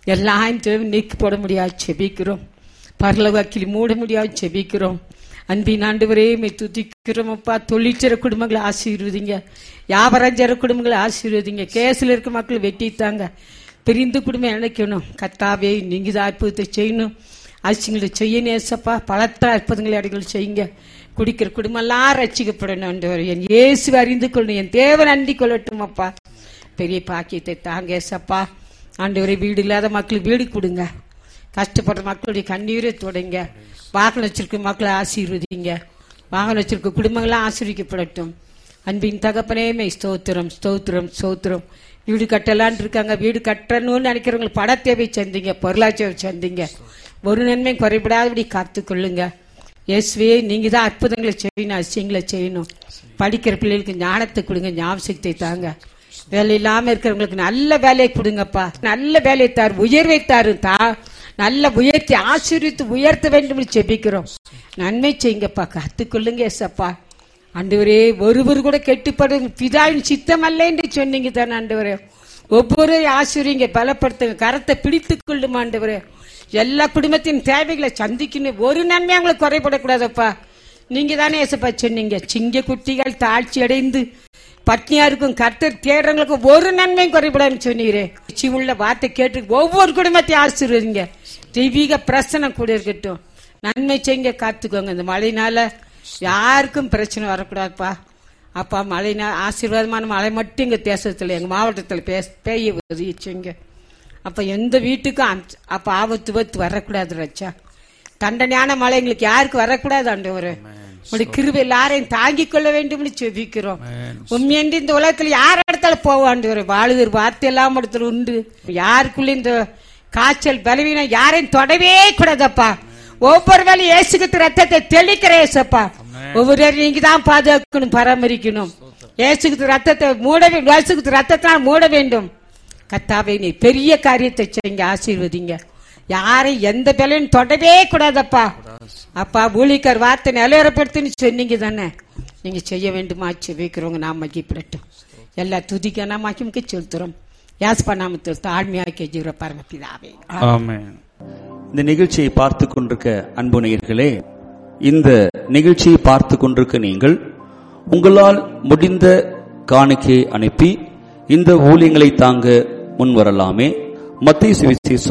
எல்லாம் நீக்கி போட முடியாது செபிக்கிறோம். பரலோகத்தில் மூட முடியாது செபிக்கிறோம். அன்பின் ஆண்டவரே, துதிக்கிறோம் அப்பா. தொழிற்சர குடும்பங்களை ஆசீர்வதிங்க. வியாபாரஞ்சர குடும்பங்களை ஆசீர்வதிங்க. கேஸ்ல இருக்க மக்கள் வெட்டித்தாங்க. பிரிந்து குடும்பம் நினைக்கணும். கர்த்தாவே, நீங்க தான் அற்புதத்தை செய்யணும். ஆட்சிங்களை செய்ய நேசப்பா. பலத்த அற்புதங்களை அடைகள் செய்யுங்க. குடிக்கிற குடும்பம் எல்லாம் ரட்சிக்கப்படணும் ஆண்டவரே. என் இயேசு அறிந்து கொள்ளணும், என் தேவன் அண்டி கொள்ளட்டும் அப்பா. பெரிய பாக்கியத்தை தாங்க ஏசப்பா. ஆண்டவரே, வீடு இல்லாத மக்களுக்கு வீடு கொடுங்க. கஷ்டப்படுற மக்களுடைய கண்ணீரை தொடங்க. வாகனம் வச்சிருக்க மக்களை ஆசீர்வதிங்க. வாகனம் வச்சிருக்க குடும்பங்களாம் ஆசீர்வதிக்கப்படட்டும். அன்பின் தகப்பனே, ஸ்தோத்திரம் ஸ்தோத்திரம் ஸ்தோத்திரம். வீடு கட்டலான் இருக்காங்க. வீடு கட்டணும்னு நினைக்கிறவங்களுக்கு பண தேவை சந்திங்க, பொருளாதார சந்திங்க. ஒரு நன்மை குறைபடாதபடி காத்துக்கொள்ளுங்க. இயேசுவே, நீங்க தான் அற்புதங்களை செய்யணும், அதிசயங்களை செய்யணும். படிக்கிற பிள்ளைகளுக்கு ஞானத்தை கொடுங்க, ஞாபகத்தை தாங்க. வேலை இல்லாம இருக்கிறவங்களுக்கு நல்ல வேலையை கொடுங்கப்பா. நல்ல வேலையை தாரு, உயர்வை தாரு. நல்ல உயர்த்தி ஆசீர்வித்து உயர்த்த வேண்டும் செபிக்கிறோம். நன்மை செய்யுங்கப்பா, காத்துக்கொள்ளுங்க ஏசப்பா. ஆண்டவரே, ஒருவர் கூட கெட்டுப்படும் பிதாவின் சித்தம் அல்ல என்று சொன்னீங்க தானே ஆண்டவரே. ஒவ்வொரு ஆசிரியங்க பலப்படுத்துங்க, கரத்தை பிடித்துக் கொள்ளும் ஆண்டவரே. எல்லா குடும்பத்தின் தேவைகளை சந்திக்கணும். ஒரு நன்மை அவங்களுக்கு குறைபடக்கூடாதப்பா. நீங்க தானே ஏசப்பா சொன்னீங்க, சிங்க குட்டிகள் தாழ்ச்சி அடைந்து பட்னியா இருக்கும், கர்த்தர் தேடுறவங்களுக்கு ஒரு நன்மையும் குறைபடாதுன்னு சொன்னீரே. உள்ள வார்த்தை கேட்டு ஒவ்வொரு குடும்பத்தையும் ஆசீர்வதிங்க. தெய்வீக பிரசனம் கூட இருக்கட்டும். நன்மை செய்யுங்க, காத்துக்கோங்க. இந்த மழைனால யாருக்கும் பிரச்சனை வரக்கூடாதுப்பா. அப்பா, மழைனா ஆசீர்வாதமான மழை மட்டும் எங்க தேசத்துல, எங்க மாவட்டத்துல பெய்ய உதவிச்சுங்க. அப்ப எந்த வீட்டுக்கும் அப்ப ஆபத்து வரக்கூடாது ரச்சா. தண்டனையான மழை எங்களுக்கு யாருக்கு வரக்கூடாது ஆண்டவரே. உங்களுடைய கிருபை எல்லாரையும் தாங்கிக் கொள்ள வேண்டும்னு செபிக்கிறோம். உண்மையன்று இந்த உலகத்துல யார் இடத்துல போவாண்டு வாழுதல் வார்த்தை எல்லாம் இடத்துல உண்டு. யாருக்குள்ள இந்த காய்ச்சல் பலவீனம் யாரையும் தொடவே கூடாதப்பா. ஒவ்வொரு வேலையும் இயேசுக்கு ரத்தத்தை தெளிக்கிற ஏசப்பா. ஒவ்வொரு நீங்க தான் பாதுகாக்கணும், பராமரிக்கணும். இயேசுக்கு ரத்தத்தை மூட வேண்டும், இயேசுக்கு ரத்தத்தால் மூட வேண்டும். கர்த்தாவே, நீ பெரிய காரியத்தை செய்யுங்க, ஆசீர்வதிங்க. யாரை எந்த வேலையும் தொடவே கூடாதப்பா. அப்பா, ஊழியக்கார் வார்த்தை நிலையறப்படுத்துன்னு சொன்னீங்க தானே. நீங்க செய்ய வேண்டுமா செபிக்கிறவங்க நாம் மகிப்படட்டும். எல்லா துதிக்க நாம் மகிமுக்கு செலுத்துறோம். யாஸ்பா நாமத்தில் தாழ்மையாக கெஞ்சுகிற பரமபிதாவே, ஆமென். இந்த நிகழ்ச்சியை பார்த்து கொண்டிருக்க அன்பு நேயர்களே, இந்த நிகழ்ச்சியை பார்த்து கொண்டிருக்க நீங்கள் உங்களால் முடிந்த காணிக்கையை அனுப்பி இந்த ஊழியங்களை தாங்க முன்வரலாமே. மத்தேயு சுவிசேஷம்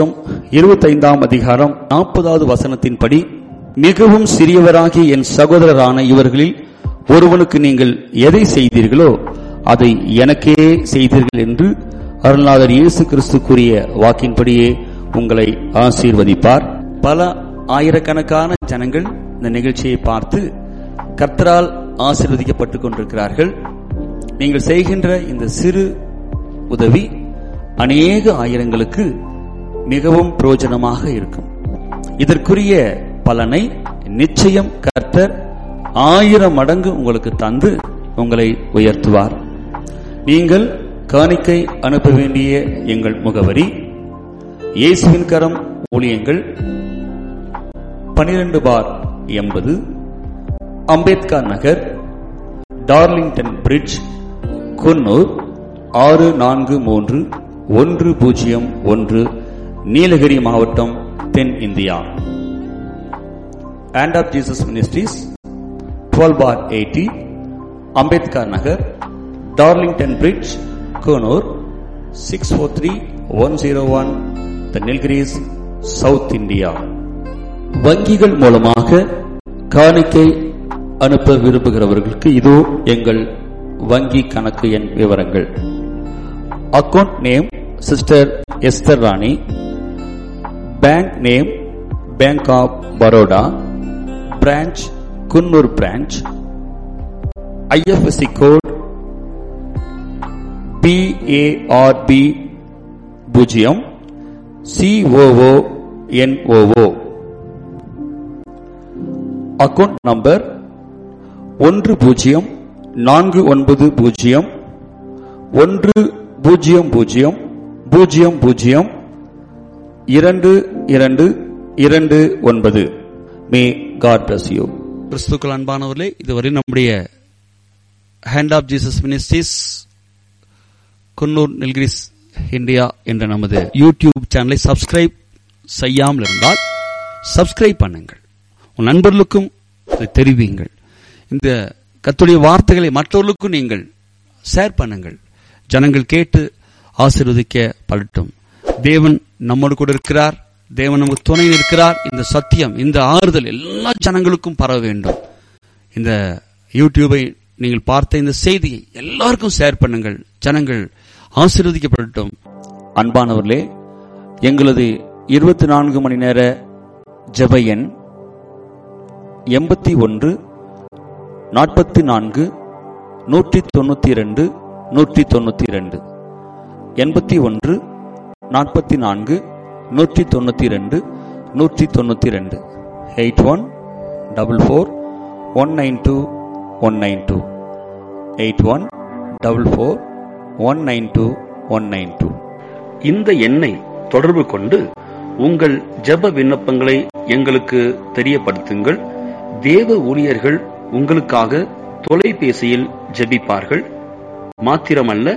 25ஆம் அதிகாரம் 40வது வசனத்தின்படி, மிகவும் சிறியவராகிய என் சகோதரரான இவர்களில் ஒருவனுக்கு நீங்கள் எதை செய்தீர்களோ அதை எனக்கே செய்தீர்கள் என்று அருள்நாதர் இயேசு கிறிஸ்து கூறிய வாக்கின்படியே உங்களை ஆசீர்வதிப்பார். பல ஆயிரக்கணக்கான ஜனங்கள் இந்த நிகழ்ச்சியை பார்த்து கர்த்தரால் ஆசீர்வதிக்கப்பட்டுக் கொண்டிருக்கிறார்கள். நீங்கள் செய்கின்ற இந்த சிறு உதவி அநேக ஆயிரங்களுக்கு மிகவும் பிரயோஜனமாக இருக்கும். இதற்குரிய பலனை நிச்சயம் கர்த்தர் 1000 மடங்கு உங்களுக்கு தந்து உங்களை உயர்த்துவார். நீங்கள் காணிக்கை அனுப்ப வேண்டிய எங்கள் முகவரி: இயேசுவின் கரம் ஊழியங்கள், 12/80 அம்பேத்கர் நகர், டார்லிங்டன் பிரிட்ஜ், குன்னூர் 643101, நீலகிரி மாவட்டம், தென் India. Hand of Jesus Ministries, 12/80 Ambedkar Nagar, Darlington bridge, Coonoor 643101, The Nilgiris, South India. வங்கிகள் மூலமாக காணிக்கை அனுப்ப விரும்புகிறவர்களுக்கு இதோ எங்கள் வங்கி கணக்கு எண் விவரங்கள். Account name sister Esther Rani, bank name bank of Baroda, branch Coonoor branch, IFSC code BARB 0, COONOO. Account number 104900002229. May God bless you. கிறிஸ்துக்கள் அன்பானவர்களே, இதுவரை நம்முடைய hand of Jesus ministries Coonoor Nilgiris India என்ற நமது யூடியூப் சேனலை சப்ஸ்கிரைப் செய்யாமல் இருந்தால் சப்ஸ்கிரைப் பண்ணுங்கள். உன் நண்பர்களுக்கும் தெரிவியுங்கள். இந்த கர்த்தருடைய வார்த்தைகளை மற்றவர்களுக்கும் நீங்கள் ஷேர் பண்ணுங்கள். ஜனங்கள் கேட்டு ஆசீர்வதிக்கப்படட்டும். தேவன் நம்மோடு கூட இருக்கிறார். தேவன் நமக்கு துணை இருக்கிறார். இந்த சத்தியம், இந்த ஆறுதல் எல்லா ஜனங்களுக்கும் பரவ வேண்டும். இந்த யூடியூபை நீங்கள் பார்த்த இந்த செய்தியை எல்லாருக்கும் ஷேர் பண்ணுங்கள். ஜனங்கள் ஆசீர்வதிக்கப்படட்டும். அன்பானவர்களே, எங்களது 24 மணி நேர ஜெப எண் 81 44 192 192, 81 44 192 192, 8144192192, 8144192192. இந்த எண்ணை தொடர்பு கொண்டு உங்கள் ஜெப விண்ணப்பங்களை எங்களுக்கு தெரியப்படுத்துங்கள். தேவ ஊழியர்கள் உங்களுக்காக தொலைபேசியில் ஜெபிப்பார்கள். மாத்திரமல்ல,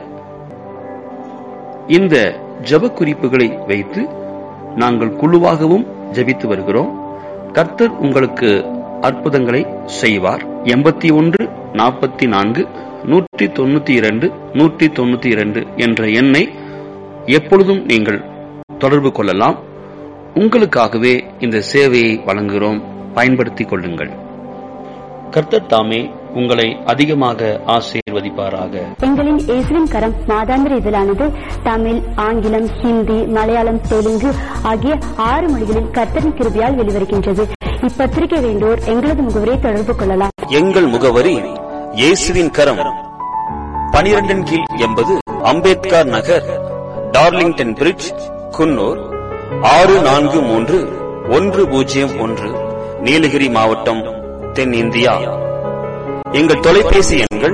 இந்த ஜெப குறிப்புகளை வைத்து நாங்கள் குழுவாகவும் ஜெபித்து வருகிறோம். கர்த்தர் உங்களுக்கு அற்புதங்களை செய்வார். 81 44 192 192 என்ற எண்ணை எப்பொழுதும் நீங்கள் தொடர்பு கொள்ளலாம். உங்களுக்காகவே இந்த சேவையை வழங்குகிறோம். பயன்படுத்திக் கொள்ளுங்கள். கர்த்தர் தாமே உங்களை அதிகமாக ஆசீர்வதிப்பாராக. எங்களின் இயேசுவின் கரம் மாதாந்திர இதழானது தமிழ், ஆங்கிலம், ஹிந்தி, மலையாளம், தெலுங்கு ஆகிய 6 மொழிகளில் கர்த்தரின் கிருபையால் வெளிவருகின்றது. இப்பத்திரிகை வேண்டோர் எங்களது முகவரியை தொடர்பு கொள்ளலாம். எங்கள் முகவரி: இயேசுவின் கரம், 12/80 அம்பேத்கர் நகர், டார்லிங்டன் பிரிட்ஜ், குன்னூர் 643101, நீலகிரி மாவட்டம், தென் இந்தியா. எங்கள் தொலைபேசி எண்கள்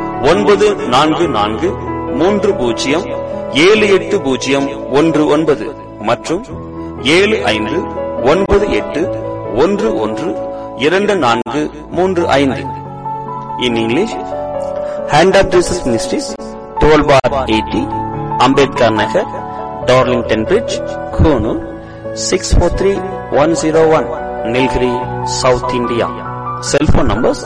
9443078019 மற்றும் 7598112435. In English, Hand of Jesus Ministries, 12/80 Ambedkar Nagar, Darlington Bridge, Konoor 643101, Nilgiri, South India. Cell phone numbers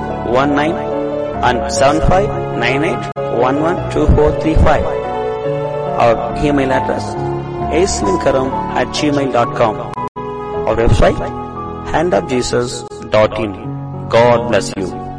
944307801 and 7598112435. our email address asvinkaram@gmail.com. Our website handofjesus.in. God bless you.